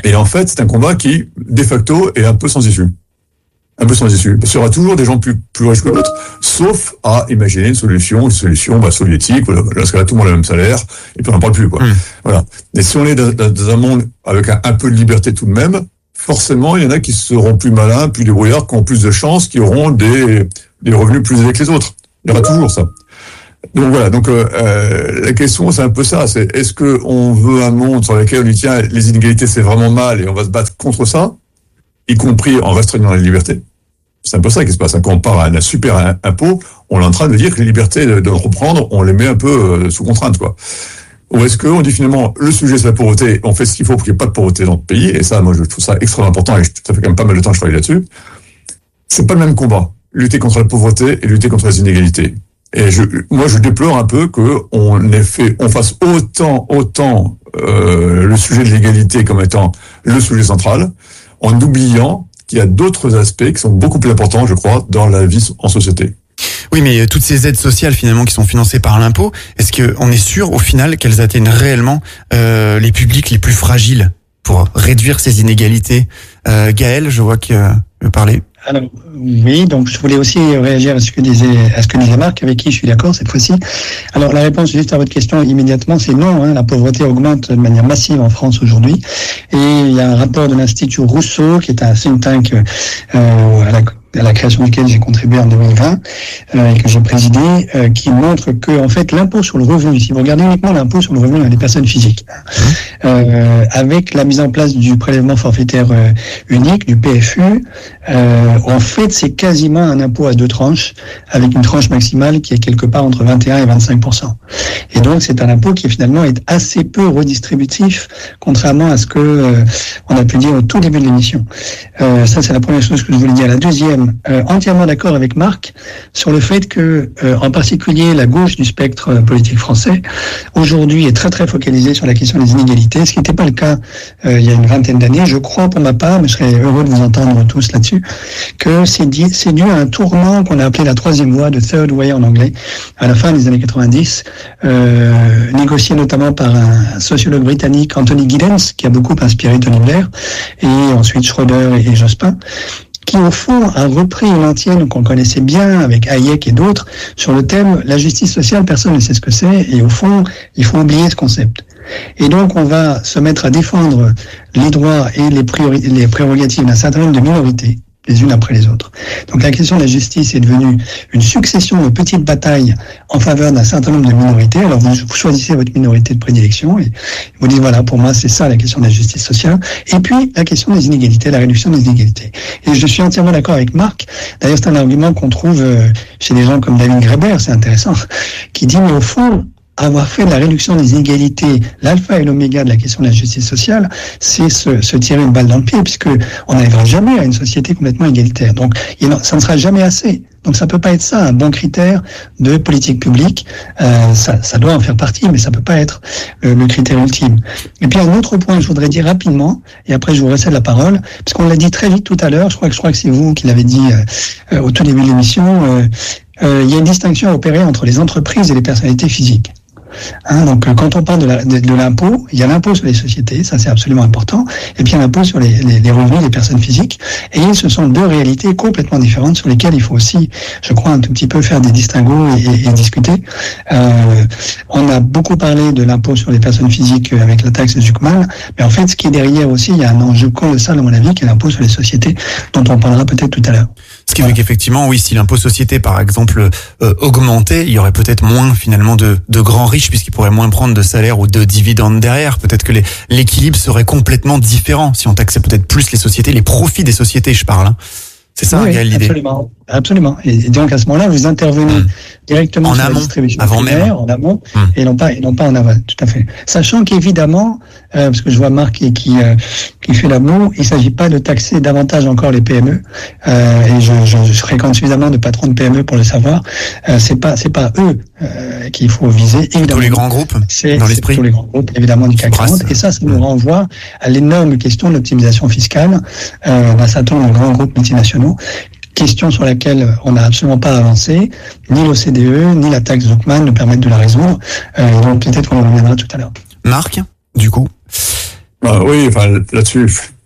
Et en fait, c'est un combat qui, de facto, est un peu sans issue. Un peu sans issue. Parce qu'il y aura toujours des gens plus, plus riches que d'autres, sauf à imaginer une solution, une solution bah, soviétique, voilà, parce que là, tout le monde a le même salaire, et puis on n'en parle plus, quoi. Mmh. Voilà. Mais si on est dans, dans un monde avec un, un peu de liberté tout de même, forcément, il y en a qui seront plus malins, plus débrouillards, qui ont plus de chances, qui auront des, des revenus plus élevés que les autres. Il y aura toujours ça. Donc voilà, donc euh, la question c'est un peu ça, c'est est-ce que on veut un monde sur lequel on dit tiens les inégalités c'est vraiment mal et on va se battre contre ça, y compris en restreignant les libertés. C'est un peu ça qui se passe. Quand on part à un super impôt, on est en train de dire que les libertés de, de reprendre, on les met un peu sous contrainte, quoi. Ou est-ce qu'on dit finalement le sujet c'est la pauvreté, on fait ce qu'il faut pour qu'il n'y ait pas de pauvreté dans le pays, et ça moi je trouve ça extrêmement important et ça fait quand même pas mal de temps que je travaille là-dessus. C'est pas le même combat, lutter contre la pauvreté et lutter contre les inégalités. Et je, moi je déplore un peu que on ait fait, on fasse autant, autant euh, le sujet de l'égalité comme étant le sujet central, en oubliant qu'il y a d'autres aspects qui sont beaucoup plus importants, je crois, dans la vie en société. Oui, mais toutes ces aides sociales finalement qui sont financées par l'impôt, est-ce qu'on est sûr au final qu'elles atteignent réellement euh, les publics les plus fragiles pour réduire ces inégalités? euh, Gaël, je vois que euh, veut parler. Alors, oui, donc je voulais aussi réagir à ce que disait, à ce que disait Marc, avec qui je suis d'accord cette fois-ci. Alors, la réponse juste à votre question immédiatement, c'est non. Hein, la pauvreté augmente de manière massive en France aujourd'hui. Et il y a un rapport de l'Institut Rousseau, qui est un think tank euh, à la à la création duquel j'ai contribué en deux mille vingt euh, et que j'ai présidé, euh, qui montre que en fait l'impôt sur le revenu, si vous regardez uniquement l'impôt sur le revenu des personnes physiques, euh, avec la mise en place du prélèvement forfaitaire euh, unique, du P F U, euh, en fait c'est quasiment un impôt à deux tranches, avec une tranche maximale qui est quelque part entre vingt et un et vingt-cinq pour cent. Et donc c'est un impôt qui finalement est assez peu redistributif, contrairement à ce que euh, on a pu dire au tout début de l'émission. Euh, ça c'est la première chose que je voulais dire. La deuxième, Euh, entièrement d'accord avec Marc sur le fait que, euh, en particulier, la gauche du spectre euh, politique français aujourd'hui est très très focalisée sur la question des inégalités, ce qui n'était pas le cas euh, il y a une vingtaine d'années. Je crois pour ma part, mais je serais heureux de vous entendre tous là-dessus, que c'est, di- c'est dû à un tournant qu'on a appelé la troisième voie, de Third Way en anglais, à la fin des années quatre-vingt-dix, euh, négocié notamment par un sociologue britannique, Anthony Giddens, qui a beaucoup inspiré Tony Blair, et ensuite Schroeder et, et Jospin, qui au fond a repris une antienne qu'on connaissait bien avec Hayek et d'autres sur le thème la justice sociale, personne ne sait ce que c'est, et au fond il faut oublier ce concept. Et donc on va se mettre à défendre les droits et les, priori- les prérogatives d'un certain nombre de minorités, les unes après les autres. Donc la question de la justice est devenue une succession de petites batailles en faveur d'un certain nombre de minorités. Alors vous, vous choisissez votre minorité de prédilection et vous dites voilà, pour moi c'est ça la question de la justice sociale. Et puis la question des inégalités, la réduction des inégalités. Et je suis entièrement d'accord avec Marc. D'ailleurs c'est un argument qu'on trouve chez des gens comme David Graeber, c'est intéressant, qui dit mais au fond, avoir fait de la réduction des inégalités l'alpha et l'oméga de la question de la justice sociale, c'est se, se tirer une balle dans le pied, puisque on n'arrivera jamais à une société complètement égalitaire. Donc, ça ne sera jamais assez. Donc, ça peut pas être ça un bon critère de politique publique. Euh, ça, ça doit en faire partie, mais ça peut pas être le, le critère ultime. Et puis, un autre point que je voudrais dire rapidement, et après je vous recède la parole, parce qu'on l'a dit très vite tout à l'heure. Je crois que je crois que c'est vous qui l'avez dit euh, au tout début de l'émission. Euh, euh, il y a une distinction à opérer entre les entreprises et les personnalités physiques. Hein, donc quand on parle de, la, de, de l'impôt, il y a l'impôt sur les sociétés, ça c'est absolument important, et puis il y a l'impôt sur les, les, les revenus des personnes physiques, et ce sont deux réalités complètement différentes sur lesquelles il faut aussi, je crois, un tout petit peu faire des distinguos et, et, et discuter. Euh, on a beaucoup parlé de l'impôt sur les personnes physiques avec la taxe Zuckman, mais en fait ce qui est derrière aussi, il y a un enjeu colossal à mon avis, qui est l'impôt sur les sociétés, dont on parlera peut-être tout à l'heure. Ce qui fait qu'effectivement, oui, si l'impôt société, par exemple, euh, augmentait, il y aurait peut-être moins, finalement, de, de grands riches, puisqu'ils pourraient moins prendre de salaire ou de dividendes derrière. Peut-être que les, l'équilibre serait complètement différent si on taxait peut-être plus les sociétés, les profits des sociétés, je parle. Hein. C'est ça, oui, Gaël, l'idée. Absolument, absolument. Et donc, à ce moment-là, vous intervenez mmh. directement en sur amont, la distribution avant primaire, même. en amont, mmh. et non pas, et non pas en aval. Tout à fait. Sachant qu'évidemment, euh, parce que je vois Marc qui, qui, euh, qui fait la moue, il ne s'agit pas de taxer davantage encore les P M E, euh, et je, je, je fréquente suffisamment de patrons de P M E pour le savoir. Euh, c'est pas, c'est pas eux euh, qu'il faut viser. Évidemment, tous les grands groupes, c'est, dans c'est l'esprit. tous les grands groupes, évidemment, du C A C quarante. Et ça, ça nous renvoie à l'énorme question de l'optimisation fiscale euh, d'un certain nombre de grands groupes multinationaux. Question sur laquelle on n'a absolument pas avancé, ni l'O C D E, ni la taxe Zuckman ne permettent de la résoudre. Euh, donc peut-être qu'on en reviendra tout à l'heure. Marc, du coup, Ah, oui, enfin, là-dessus,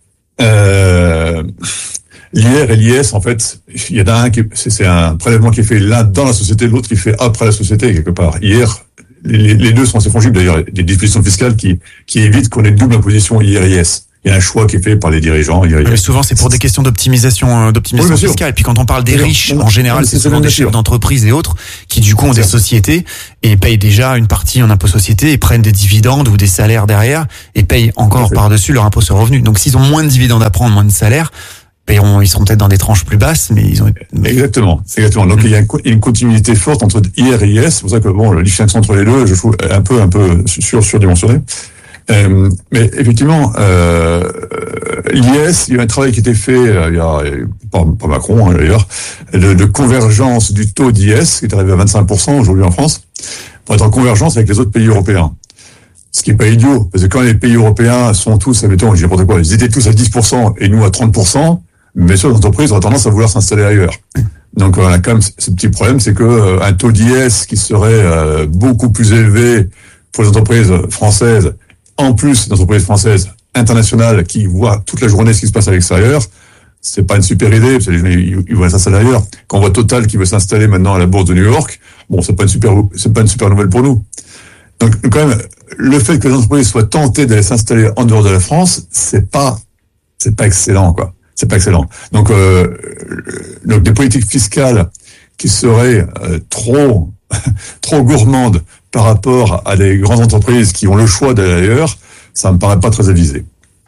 euh, l'I R et l'I S, en fait, il y en a un qui, c'est, c'est un prélèvement qui est fait l'un dans la société, l'autre qui est fait après la société, quelque part. I R, les, les deux sont assez fongibles, d'ailleurs, des dispositions fiscales qui, qui évitent qu'on ait une double imposition I R et I S. Il y a un choix qui est fait par les dirigeants. Mais souvent, c'est pour des questions d'optimisation, d'optimisation oui, fiscale. Et puis, quand on parle des riches, en général, c'est, c'est souvent des chefs d'entreprise et autres qui, du coup, ont des sociétés et payent déjà une partie en impôt société et prennent des dividendes ou des salaires derrière et payent encore par-dessus leur impôt sur revenu. Donc, s'ils ont moins de dividendes à prendre, moins de salaires, paieront, ils seront peut-être dans des tranches plus basses, mais ils ont... Exactement, c'est exactement. Donc, mmh. il y a une continuité forte entre I R et I S. C'est pour ça que, bon, le distinction entre les deux, je trouve un peu, un peu sur, surdimensionné. Euh, mais effectivement, euh, l'I S, il y a un travail qui a été fait, euh, il y a, par, par Macron hein, d'ailleurs, de, de convergence du taux d'I S, qui est arrivé à vingt-cinq pour cent aujourd'hui en France, pour être en convergence avec les autres pays européens. Ce qui est pas idiot, parce que quand les pays européens sont tous, admettons, je dis n'importe quoi, ils étaient tous à dix pour cent et nous à trente pour cent, bien sûr, l'entreprise aura tendance à vouloir s'installer ailleurs. Donc, on a quand même ce petit problème, c'est que euh, un taux d'I S qui serait euh, beaucoup plus élevé pour les entreprises françaises, en plus d'entreprises françaises internationales qui voient toute la journée ce qui se passe à l'extérieur, c'est pas une super idée, parce que les gens, ils, ils vont s'installer ailleurs. Quand on voit Total qui veut s'installer maintenant à la bourse de New York, bon, c'est pas une super, c'est pas une super nouvelle pour nous. Donc, quand même, le fait que les entreprises soient tentées d'aller s'installer en dehors de la France, c'est pas, c'est pas excellent, quoi. C'est pas excellent. Donc, euh, donc des politiques fiscales qui seraient euh, trop, trop gourmandes par rapport à des grandes entreprises qui ont le choix d'aller ailleurs, ça me paraît pas très avisé.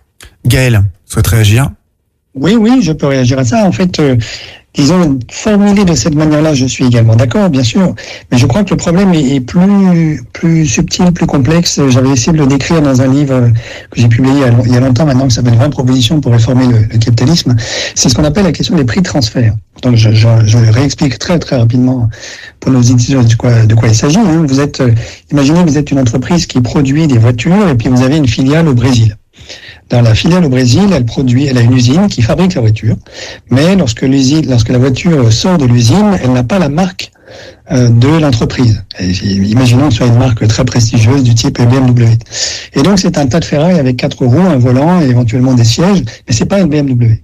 Gaël, souhaite réagir? Oui, oui, je peux réagir à ça. En fait, euh, disons, formulé de cette manière-là, je suis également d'accord, bien sûr. Mais je crois que le problème est, est plus, plus subtil, plus complexe. J'avais essayé de le décrire dans un livre que j'ai publié il y a longtemps maintenant, qui s'appelle vingt propositions pour réformer le, le capitalisme. C'est ce qu'on appelle la question des prix de transfert. Donc, je, je, je réexplique très, très rapidement pour nos étudiants de quoi, de quoi il s'agit. Hein. Vous êtes, euh, imaginez, vous êtes une entreprise qui produit des voitures et puis vous avez une filiale au Brésil. Dans la filiale au Brésil, elle produit, elle a une usine qui fabrique la voiture, mais lorsque l'usine, lorsque la voiture sort de l'usine, elle n'a pas la marque euh, de l'entreprise. Et, imaginons que ce soit une marque très prestigieuse du type B M W. Et donc c'est un tas de ferraille avec quatre roues, un volant et éventuellement des sièges, mais c'est pas une B M W.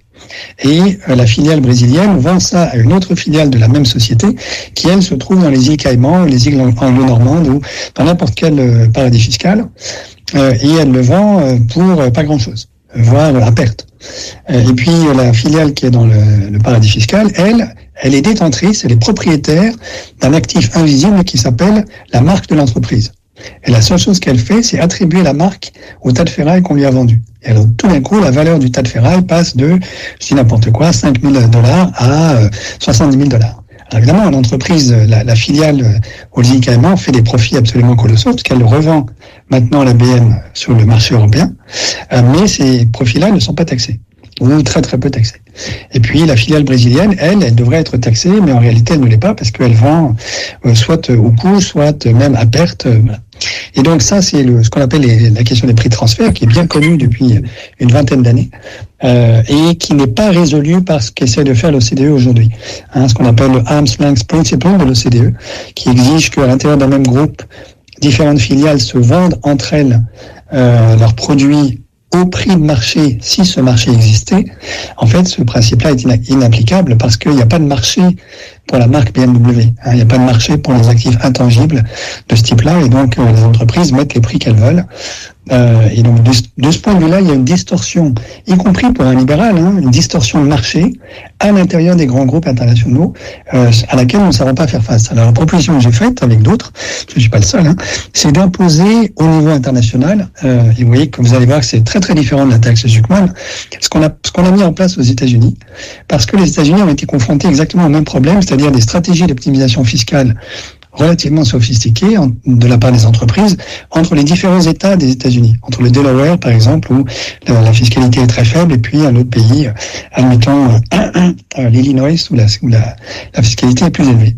Et euh, la filiale brésilienne vend ça à une autre filiale de la même société qui, elle, se trouve dans les îles Caïmans, les îles anglo-normandes ou dans n'importe quel euh, paradis fiscal. Euh, et elle le vend euh, pour euh, pas grand-chose, voire à perte. Euh, et puis euh, la filiale qui est dans le, le paradis fiscal, elle, elle est détentrice, elle est propriétaire d'un actif invisible qui s'appelle la marque de l'entreprise. Et la seule chose qu'elle fait, c'est attribuer la marque au tas de ferraille qu'on lui a vendu. Et alors, tout d'un coup, la valeur du tas de ferraille passe de, je dis n'importe quoi, cinq mille dollars à euh, soixante-dix mille dollars. Alors évidemment, l'entreprise, la, la filiale au Caïmans fait des profits absolument colossaux parce qu'elle revend maintenant la B M sur le marché européen, euh, mais ces profits-là ne sont pas taxés, ou très très peu taxés. Et puis la filiale brésilienne, elle, elle devrait être taxée, mais en réalité elle ne l'est pas parce qu'elle vend euh, soit au coût, soit même à perte. Euh, voilà. Et donc ça, c'est le, ce qu'on appelle les, la question des prix de transfert, qui est bien connue depuis une vingtaine d'années, euh, et qui n'est pas résolue par ce qu'essaie de faire l'O C D E aujourd'hui. Hein, ce qu'on appelle le Arm's Length Principle de l'O C D E, qui exige qu'à l'intérieur d'un même groupe, différentes filiales se vendent entre elles euh, leurs produits au prix de marché, si ce marché existait. En fait, ce principe-là est ina- inapplicable parce qu'il n'y a pas de marché pour la marque B M W. Hein, il n'y a pas de marché pour les actifs intangibles de ce type-là, et donc euh, les entreprises mettent les prix qu'elles veulent. Euh, et donc de, de ce point de vue-là, il y a une distorsion, y compris pour un libéral, hein, une distorsion de marché à l'intérieur des grands groupes internationaux euh, à laquelle on ne saura pas faire face. Alors la proposition que j'ai faite avec d'autres, je ne suis pas le seul, hein, c'est d'imposer au niveau international, euh, et vous voyez que vous allez voir que c'est très très différent de la taxe Zuckman, ce qu'on a, ce qu'on a mis en place aux États-Unis, parce que les États-Unis ont été confrontés exactement au même problème, c'est-à-dire des stratégies d'optimisation fiscale relativement sophistiquées en, de la part des entreprises entre les différents États des États-Unis, entre le Delaware par exemple où la, la fiscalité est très faible et puis un autre pays, admettons euh, euh, l'Illinois où, la, où la, la fiscalité est plus élevée.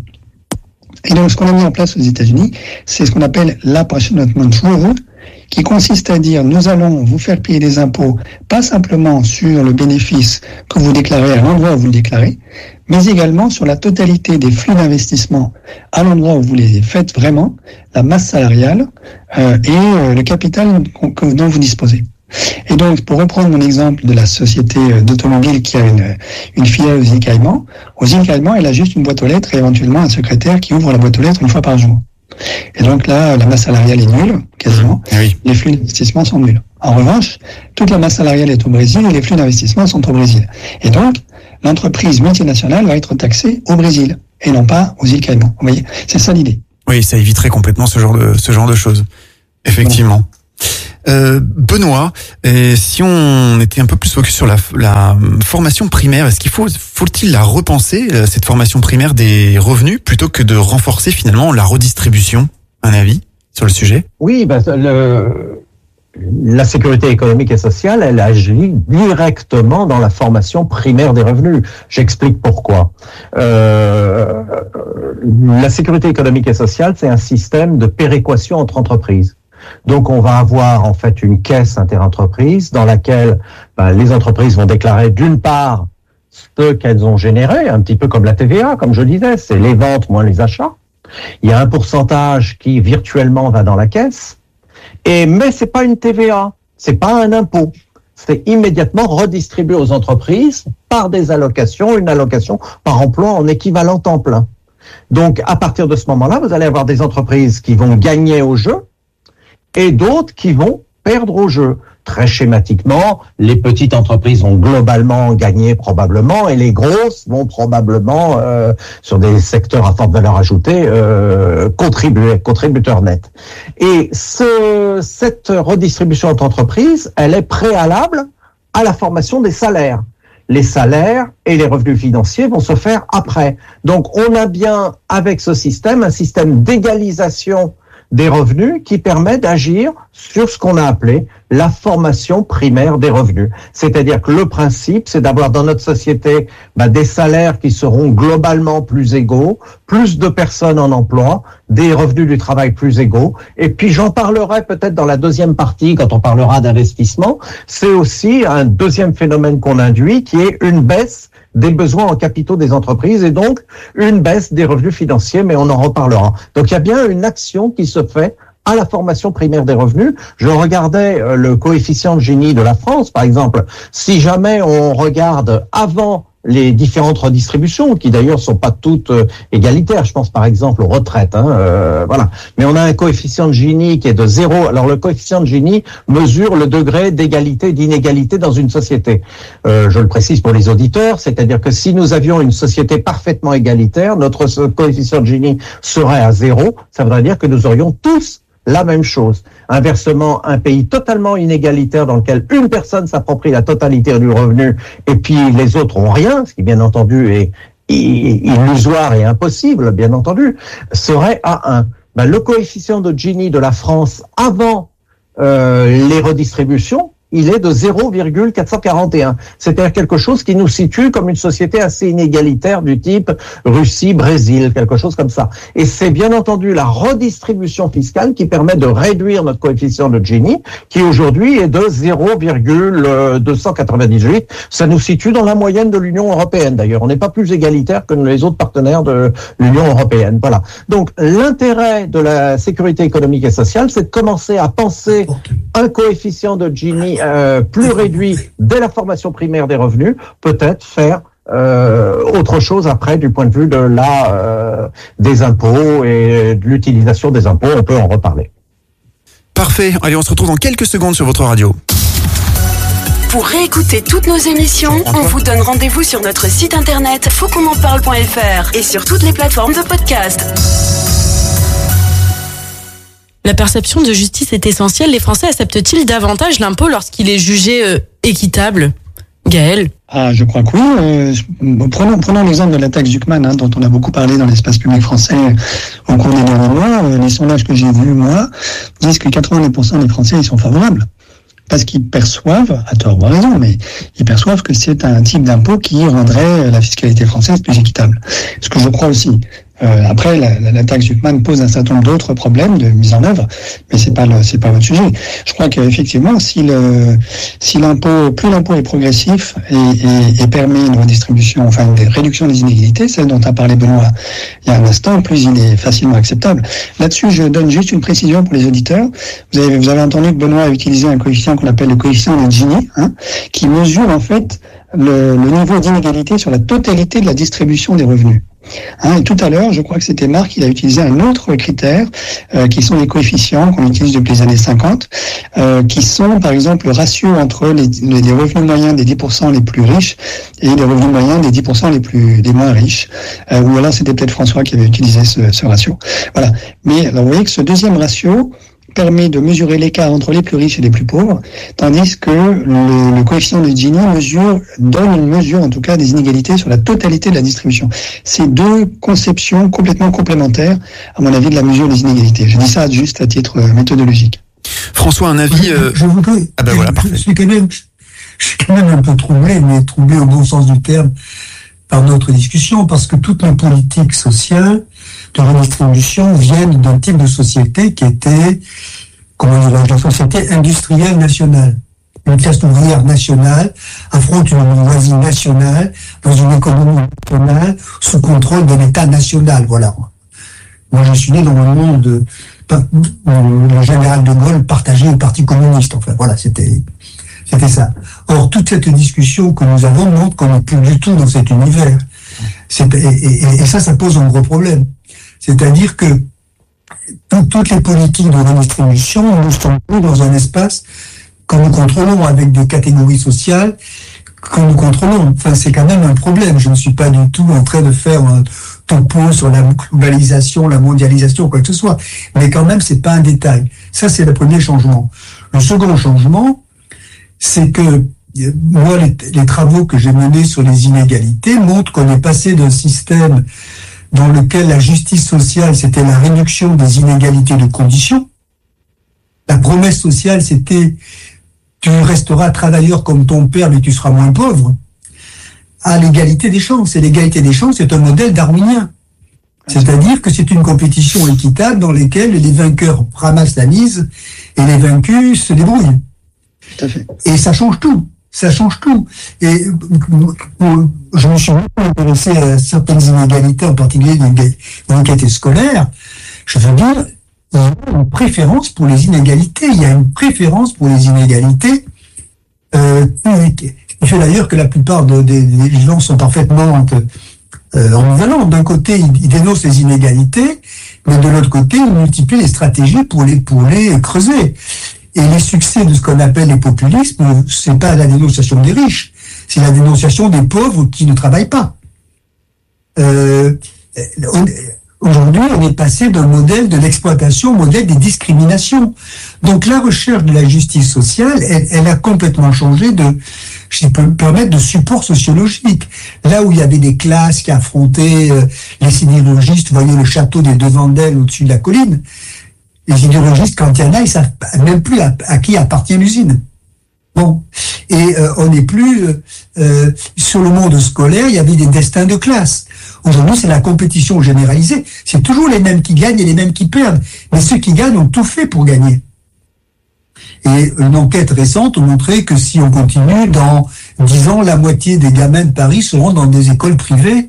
Et donc ce qu'on a mis en place aux États-Unis, c'est ce qu'on appelle l'apportionment rule, qui consiste à dire nous allons vous faire payer des impôts, pas simplement sur le bénéfice que vous déclarez à l'endroit où vous le déclarez, mais également sur la totalité des flux d'investissement à l'endroit où vous les faites vraiment, la masse salariale euh, et euh, le capital que, dont vous disposez. Et donc, pour reprendre mon exemple de la société d'automobile qui a une, une filiale aux îles Caïmans, aux îles Caïmans, elle a juste une boîte aux lettres et éventuellement un secrétaire qui ouvre la boîte aux lettres une fois par jour. Et donc là, la masse salariale est nulle, quasiment. Oui. Les flux d'investissement sont nuls. En revanche, toute la masse salariale est au Brésil et les flux d'investissement sont au Brésil. Et donc, l'entreprise multinationale va être taxée au Brésil et non pas aux îles Caïmans. Vous voyez, c'est ça l'idée. Oui, ça éviterait complètement ce genre de, ce genre de choses. Effectivement. Bon. Euh, Benoît, euh, si on était un peu plus focus sur la, la formation primaire, est-ce qu'il faut, faut-il la repenser, cette formation primaire des revenus, plutôt que de renforcer finalement la redistribution? Un avis sur le sujet? Oui, ben, le, la sécurité économique et sociale, elle agit directement dans la formation primaire des revenus. J'explique pourquoi. Euh, la sécurité économique et sociale, c'est un système de péréquation entre entreprises. Donc, on va avoir en fait une caisse interentreprise dans laquelle ben, les entreprises vont déclarer d'une part ce qu'elles ont généré, un petit peu comme la T V A, comme je disais, c'est les ventes moins les achats. Il y a un pourcentage qui virtuellement va dans la caisse, et mais c'est pas une T V A, c'est pas un impôt. C'est immédiatement redistribué aux entreprises par des allocations, une allocation par emploi en équivalent temps plein. Donc, à partir de ce moment-là, vous allez avoir des entreprises qui vont gagner au jeu, et d'autres qui vont perdre au jeu. Très schématiquement, les petites entreprises vont globalement gagner probablement, et les grosses vont probablement, euh, sur des secteurs à forte valeur ajoutée, euh, contribuer, contributeurs nets. Et ce, cette redistribution entre entreprises, elle est préalable à la formation des salaires. Les salaires et les revenus financiers vont se faire après. Donc, on a bien, avec ce système, un système d'égalisation des revenus qui permet d'agir sur ce qu'on a appelé la formation primaire des revenus. C'est-à-dire que le principe, c'est d'avoir dans notre société bah, des salaires qui seront globalement plus égaux, plus de personnes en emploi, des revenus du travail plus égaux. Et puis j'en parlerai peut-être dans la deuxième partie, quand on parlera d'investissement. C'est aussi un deuxième phénomène qu'on induit, qui est une baisse des besoins en capitaux des entreprises et donc une baisse des revenus financiers, mais on en reparlera. Donc il y a bien une action qui se fait à la formation primaire des revenus. Je regardais le coefficient de Gini de la France, par exemple. Si jamais on regarde avant les différentes redistributions, qui d'ailleurs sont pas toutes euh, égalitaires. Je pense par exemple aux retraites, hein, euh, voilà. Mais on a un coefficient de Gini qui est de zéro. Alors le coefficient de Gini mesure le degré d'égalité et d'inégalité dans une société. Euh, je le précise pour les auditeurs, c'est-à-dire que si nous avions une société parfaitement égalitaire, notre coefficient de Gini serait à zéro. Ça voudrait dire que nous aurions tous la même chose. Inversement, un pays totalement inégalitaire dans lequel une personne s'approprie la totalité du revenu et puis les autres ont rien, ce qui bien entendu est illusoire et impossible, bien entendu, serait à un. Ben, le coefficient de Gini de la France avant euh, les redistributions, il est de zéro virgule quatre cent quarante et un. C'est-à-dire quelque chose qui nous situe comme une société assez inégalitaire du type Russie, Brésil, quelque chose comme ça. Et c'est bien entendu la redistribution fiscale qui permet de réduire notre coefficient de Gini, qui aujourd'hui est de zéro virgule deux cent quatre-vingt-dix-huit. Ça nous situe dans la moyenne de l'Union européenne d'ailleurs. On n'est pas plus égalitaire que les autres partenaires de l'Union européenne. Voilà. Donc l'intérêt de la sécurité économique et sociale, c'est de commencer à penser un coefficient de Gini Euh, plus réduit dès la formation primaire des revenus, peut-être faire euh, autre chose après du point de vue de la euh, des impôts et de l'utilisation des impôts. On peut en reparler. Parfait. Allez, on se retrouve dans quelques secondes sur votre radio. Pour réécouter toutes nos émissions, on vous donne rendez-vous sur notre site internet faut qu'on en parle point f r et sur toutes les plateformes de podcast. La perception de justice est essentielle. Les Français acceptent-ils davantage l'impôt lorsqu'il est jugé euh, équitable? Gaël? Ah, je crois que oui. Euh, prenons, prenons l'exemple de la taxe Zuckman, hein, dont on a beaucoup parlé dans l'espace public français au cours des derniers mois. Euh, les sondages que j'ai vus, moi, disent que quatre-vingt-dix pour cent des Français y sont favorables. Parce qu'ils perçoivent, à tort ou à raison, mais ils perçoivent que c'est un type d'impôt qui rendrait la fiscalité française plus équitable. Ce que je crois aussi. Euh, après, la, la, la taxe Zuckman pose un certain nombre d'autres problèmes de mise en œuvre, mais c'est pas le, c'est pas votre sujet. Je crois qu'effectivement, si le, si l'impôt, plus l'impôt est progressif et, et, et permet une redistribution, enfin une réduction des inégalités, celle dont a parlé Benoît il y a un instant, plus il est facilement acceptable. Là-dessus, je donne juste une précision pour les auditeurs. Vous avez, vous avez entendu que Benoît a utilisé un coefficient qu'on appelle le coefficient de Gini, hein, qui mesure en fait le, le niveau d'inégalité sur la totalité de la distribution des revenus. Hein, et tout à l'heure, je crois que c'était Marc, il a utilisé un autre critère, euh, qui sont les coefficients qu'on utilise depuis les années cinquante, euh, qui sont par exemple le ratio entre les, les, les revenus moyens des dix pour cent les plus riches et les revenus moyens des dix pour cent les plus les moins riches. Euh, ou alors c'était peut-être François qui avait utilisé ce, ce ratio. Voilà. Mais alors vous voyez que ce deuxième ratio permet de mesurer l'écart entre les plus riches et les plus pauvres, tandis que le, le coefficient de Gini mesure, donne une mesure en tout cas des inégalités sur la totalité de la distribution. C'est deux conceptions complètement complémentaires, à mon avis, de la mesure des inégalités. Je dis ça juste à titre méthodologique. François, un avis euh... Je voudrais. Ah ben voilà, parfait. Je suis quand même, je suis quand même un peu troublé, mais troublé au bon sens du terme, par notre discussion, parce que toutes nos politiques sociales de redistribution viennent d'un type de société qui était, comment dirais-je, la société industrielle nationale. Une classe ouvrière nationale affronte une bourgeoisie nationale dans une économie nationale sous contrôle de l'État national. Voilà. Moi, je suis né dans le monde de, le général de Gaulle partageait le Parti communiste. Enfin, voilà, c'était, c'était ça. Or, toute cette discussion que nous avons montre qu'on n'est plus du tout dans cet univers. C'est, et, et, et ça, ça pose un gros problème. C'est-à-dire que tout, toutes les politiques de redistribution, nous sommes plus dans un espace que nous contrôlons avec des catégories sociales que nous contrôlons. Enfin, c'est quand même un problème. Je ne suis pas du tout en train de faire un topo sur la globalisation, la mondialisation, quoi que ce soit. Mais quand même, c'est pas un détail. Ça, c'est le premier changement. Le second changement, c'est que moi, les, les travaux que j'ai menés sur les inégalités montrent qu'on est passé d'un système dans lequel la justice sociale, c'était la réduction des inégalités de conditions. La promesse sociale, c'était tu resteras travailleur comme ton père, mais tu seras moins pauvre, à l'égalité des chances. Et l'égalité des chances, c'est un modèle darwinien. C'est-à-dire que c'est une compétition équitable dans laquelle les vainqueurs ramassent la mise et les vaincus se débrouillent. Tout à fait. Et ça change tout. Ça change tout. Et je me suis beaucoup intéressé à certaines inégalités, en particulier l'inégalité scolaire. Je veux dire, il y a une préférence pour les inégalités. Il y a une préférence pour les inégalités euh, qui fait d'ailleurs que la plupart de, des, des gens sont parfaitement euh, ambivalents. D'un côté, ils, ils dénoncent les inégalités, mais de l'autre côté, ils multiplient les stratégies pour les, pour les creuser. Et les succès de ce qu'on appelle les populismes, c'est pas la dénonciation des riches, c'est la dénonciation des pauvres qui ne travaillent pas. Euh, on, aujourd'hui, on est passé d'un modèle de l'exploitation au modèle des discriminations. Donc la recherche de la justice sociale, elle, elle a complètement changé de, je peux me permettre, de support sociologique. Là où il y avait des classes qui affrontaient euh, les sidérurgistes, vous voyez le château des Devendel au-dessus de la colline, les sidérurgistes, quand il y en a, ils savent même plus à, à qui appartient l'usine. Bon. Et euh, on n'est plus... Euh, euh, sur le monde scolaire, il y avait des destins de classe. Aujourd'hui, c'est la compétition généralisée. C'est toujours les mêmes qui gagnent et les mêmes qui perdent. Mais ceux qui gagnent ont tout fait pour gagner. Et une enquête récente a montré que si on continue, dans dix ans, la moitié des gamins de Paris seront dans des écoles privées,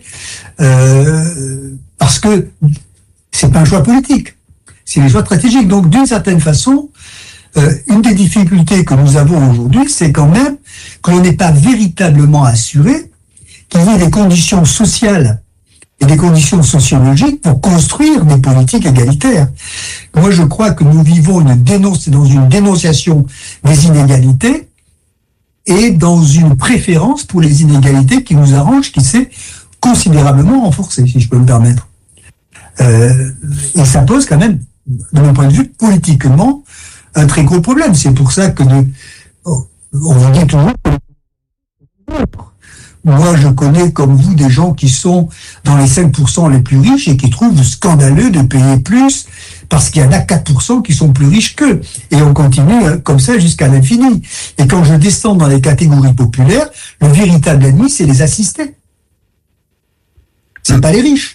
euh, parce que c'est pas un choix politique. C'est des choix stratégiques. Donc, d'une certaine façon, euh, une des difficultés que nous avons aujourd'hui, c'est quand même que l'on n'est pas véritablement assuré qu'il y ait des conditions sociales et des conditions sociologiques pour construire des politiques égalitaires. Moi, je crois que nous vivons une dénonce, dans une dénonciation des inégalités et dans une préférence pour les inégalités qui nous arrangent, qui s'est considérablement renforcée, si je peux me permettre. Euh, et ça pose quand même, de mon point de vue, politiquement, un très gros problème. C'est pour ça que de, on vous dit toujours que moi, je connais comme vous des gens qui sont dans les cinq pour cent les plus riches et qui trouvent scandaleux de payer plus parce qu'il y en a quatre pour cent qui sont plus riches qu'eux. Et on continue comme ça jusqu'à l'infini. Et quand je descends dans les catégories populaires, le véritable ennemi, c'est les assistés. C'est pas les riches.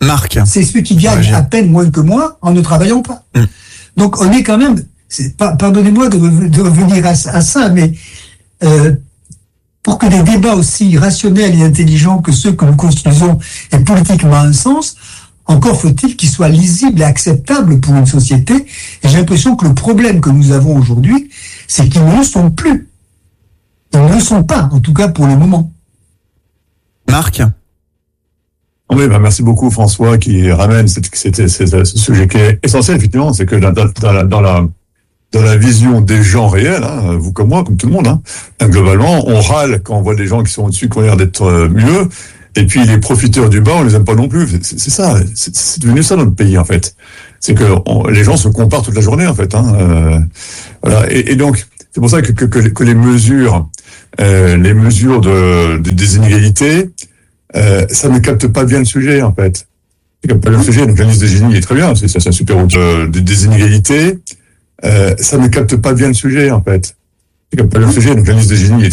Marc. C'est ceux qui gagnent Ouais, à peine moins que moi en ne travaillant pas. Mm. Donc on est quand même, c'est, pardonnez-moi de, de revenir à, à ça, mais euh, pour que des débats aussi rationnels et intelligents que ceux que nous construisons aient politiquement un sens, encore faut-il qu'ils soient lisibles et acceptables pour une société. Et j'ai l'impression que le problème que nous avons aujourd'hui, c'est qu'ils ne le sont plus. Ils ne le sont pas, en tout cas pour le moment. Marc. Oui, bah merci beaucoup François qui ramène cette, cette, cette, ce sujet qui est essentiel effectivement, c'est que dans, dans, dans, la, dans la dans la vision des gens réels, hein, vous comme moi, comme tout le monde, hein, globalement, on râle quand on voit des gens qui sont au-dessus, qui ont l'air d'être euh, mieux, et puis les profiteurs du bas, on les aime pas non plus. C'est, c'est ça, c'est, c'est devenu ça notre pays en fait. C'est que on, les gens se comparent toute la journée en fait. Hein, euh, voilà. Et, et donc c'est pour ça que que, que, que les mesures, euh, les mesures de, de des inégalités, euh, ça ne capte pas bien le sujet en fait. Ça capte pas bien le sujet. Donc l'analyse des génies est très bien, c'est, c'est un super outil euh, des, des inégalités. Euh, ça ne capte pas bien le sujet en fait. Ça capte pas bien le sujet. Donc l'analyse des génies est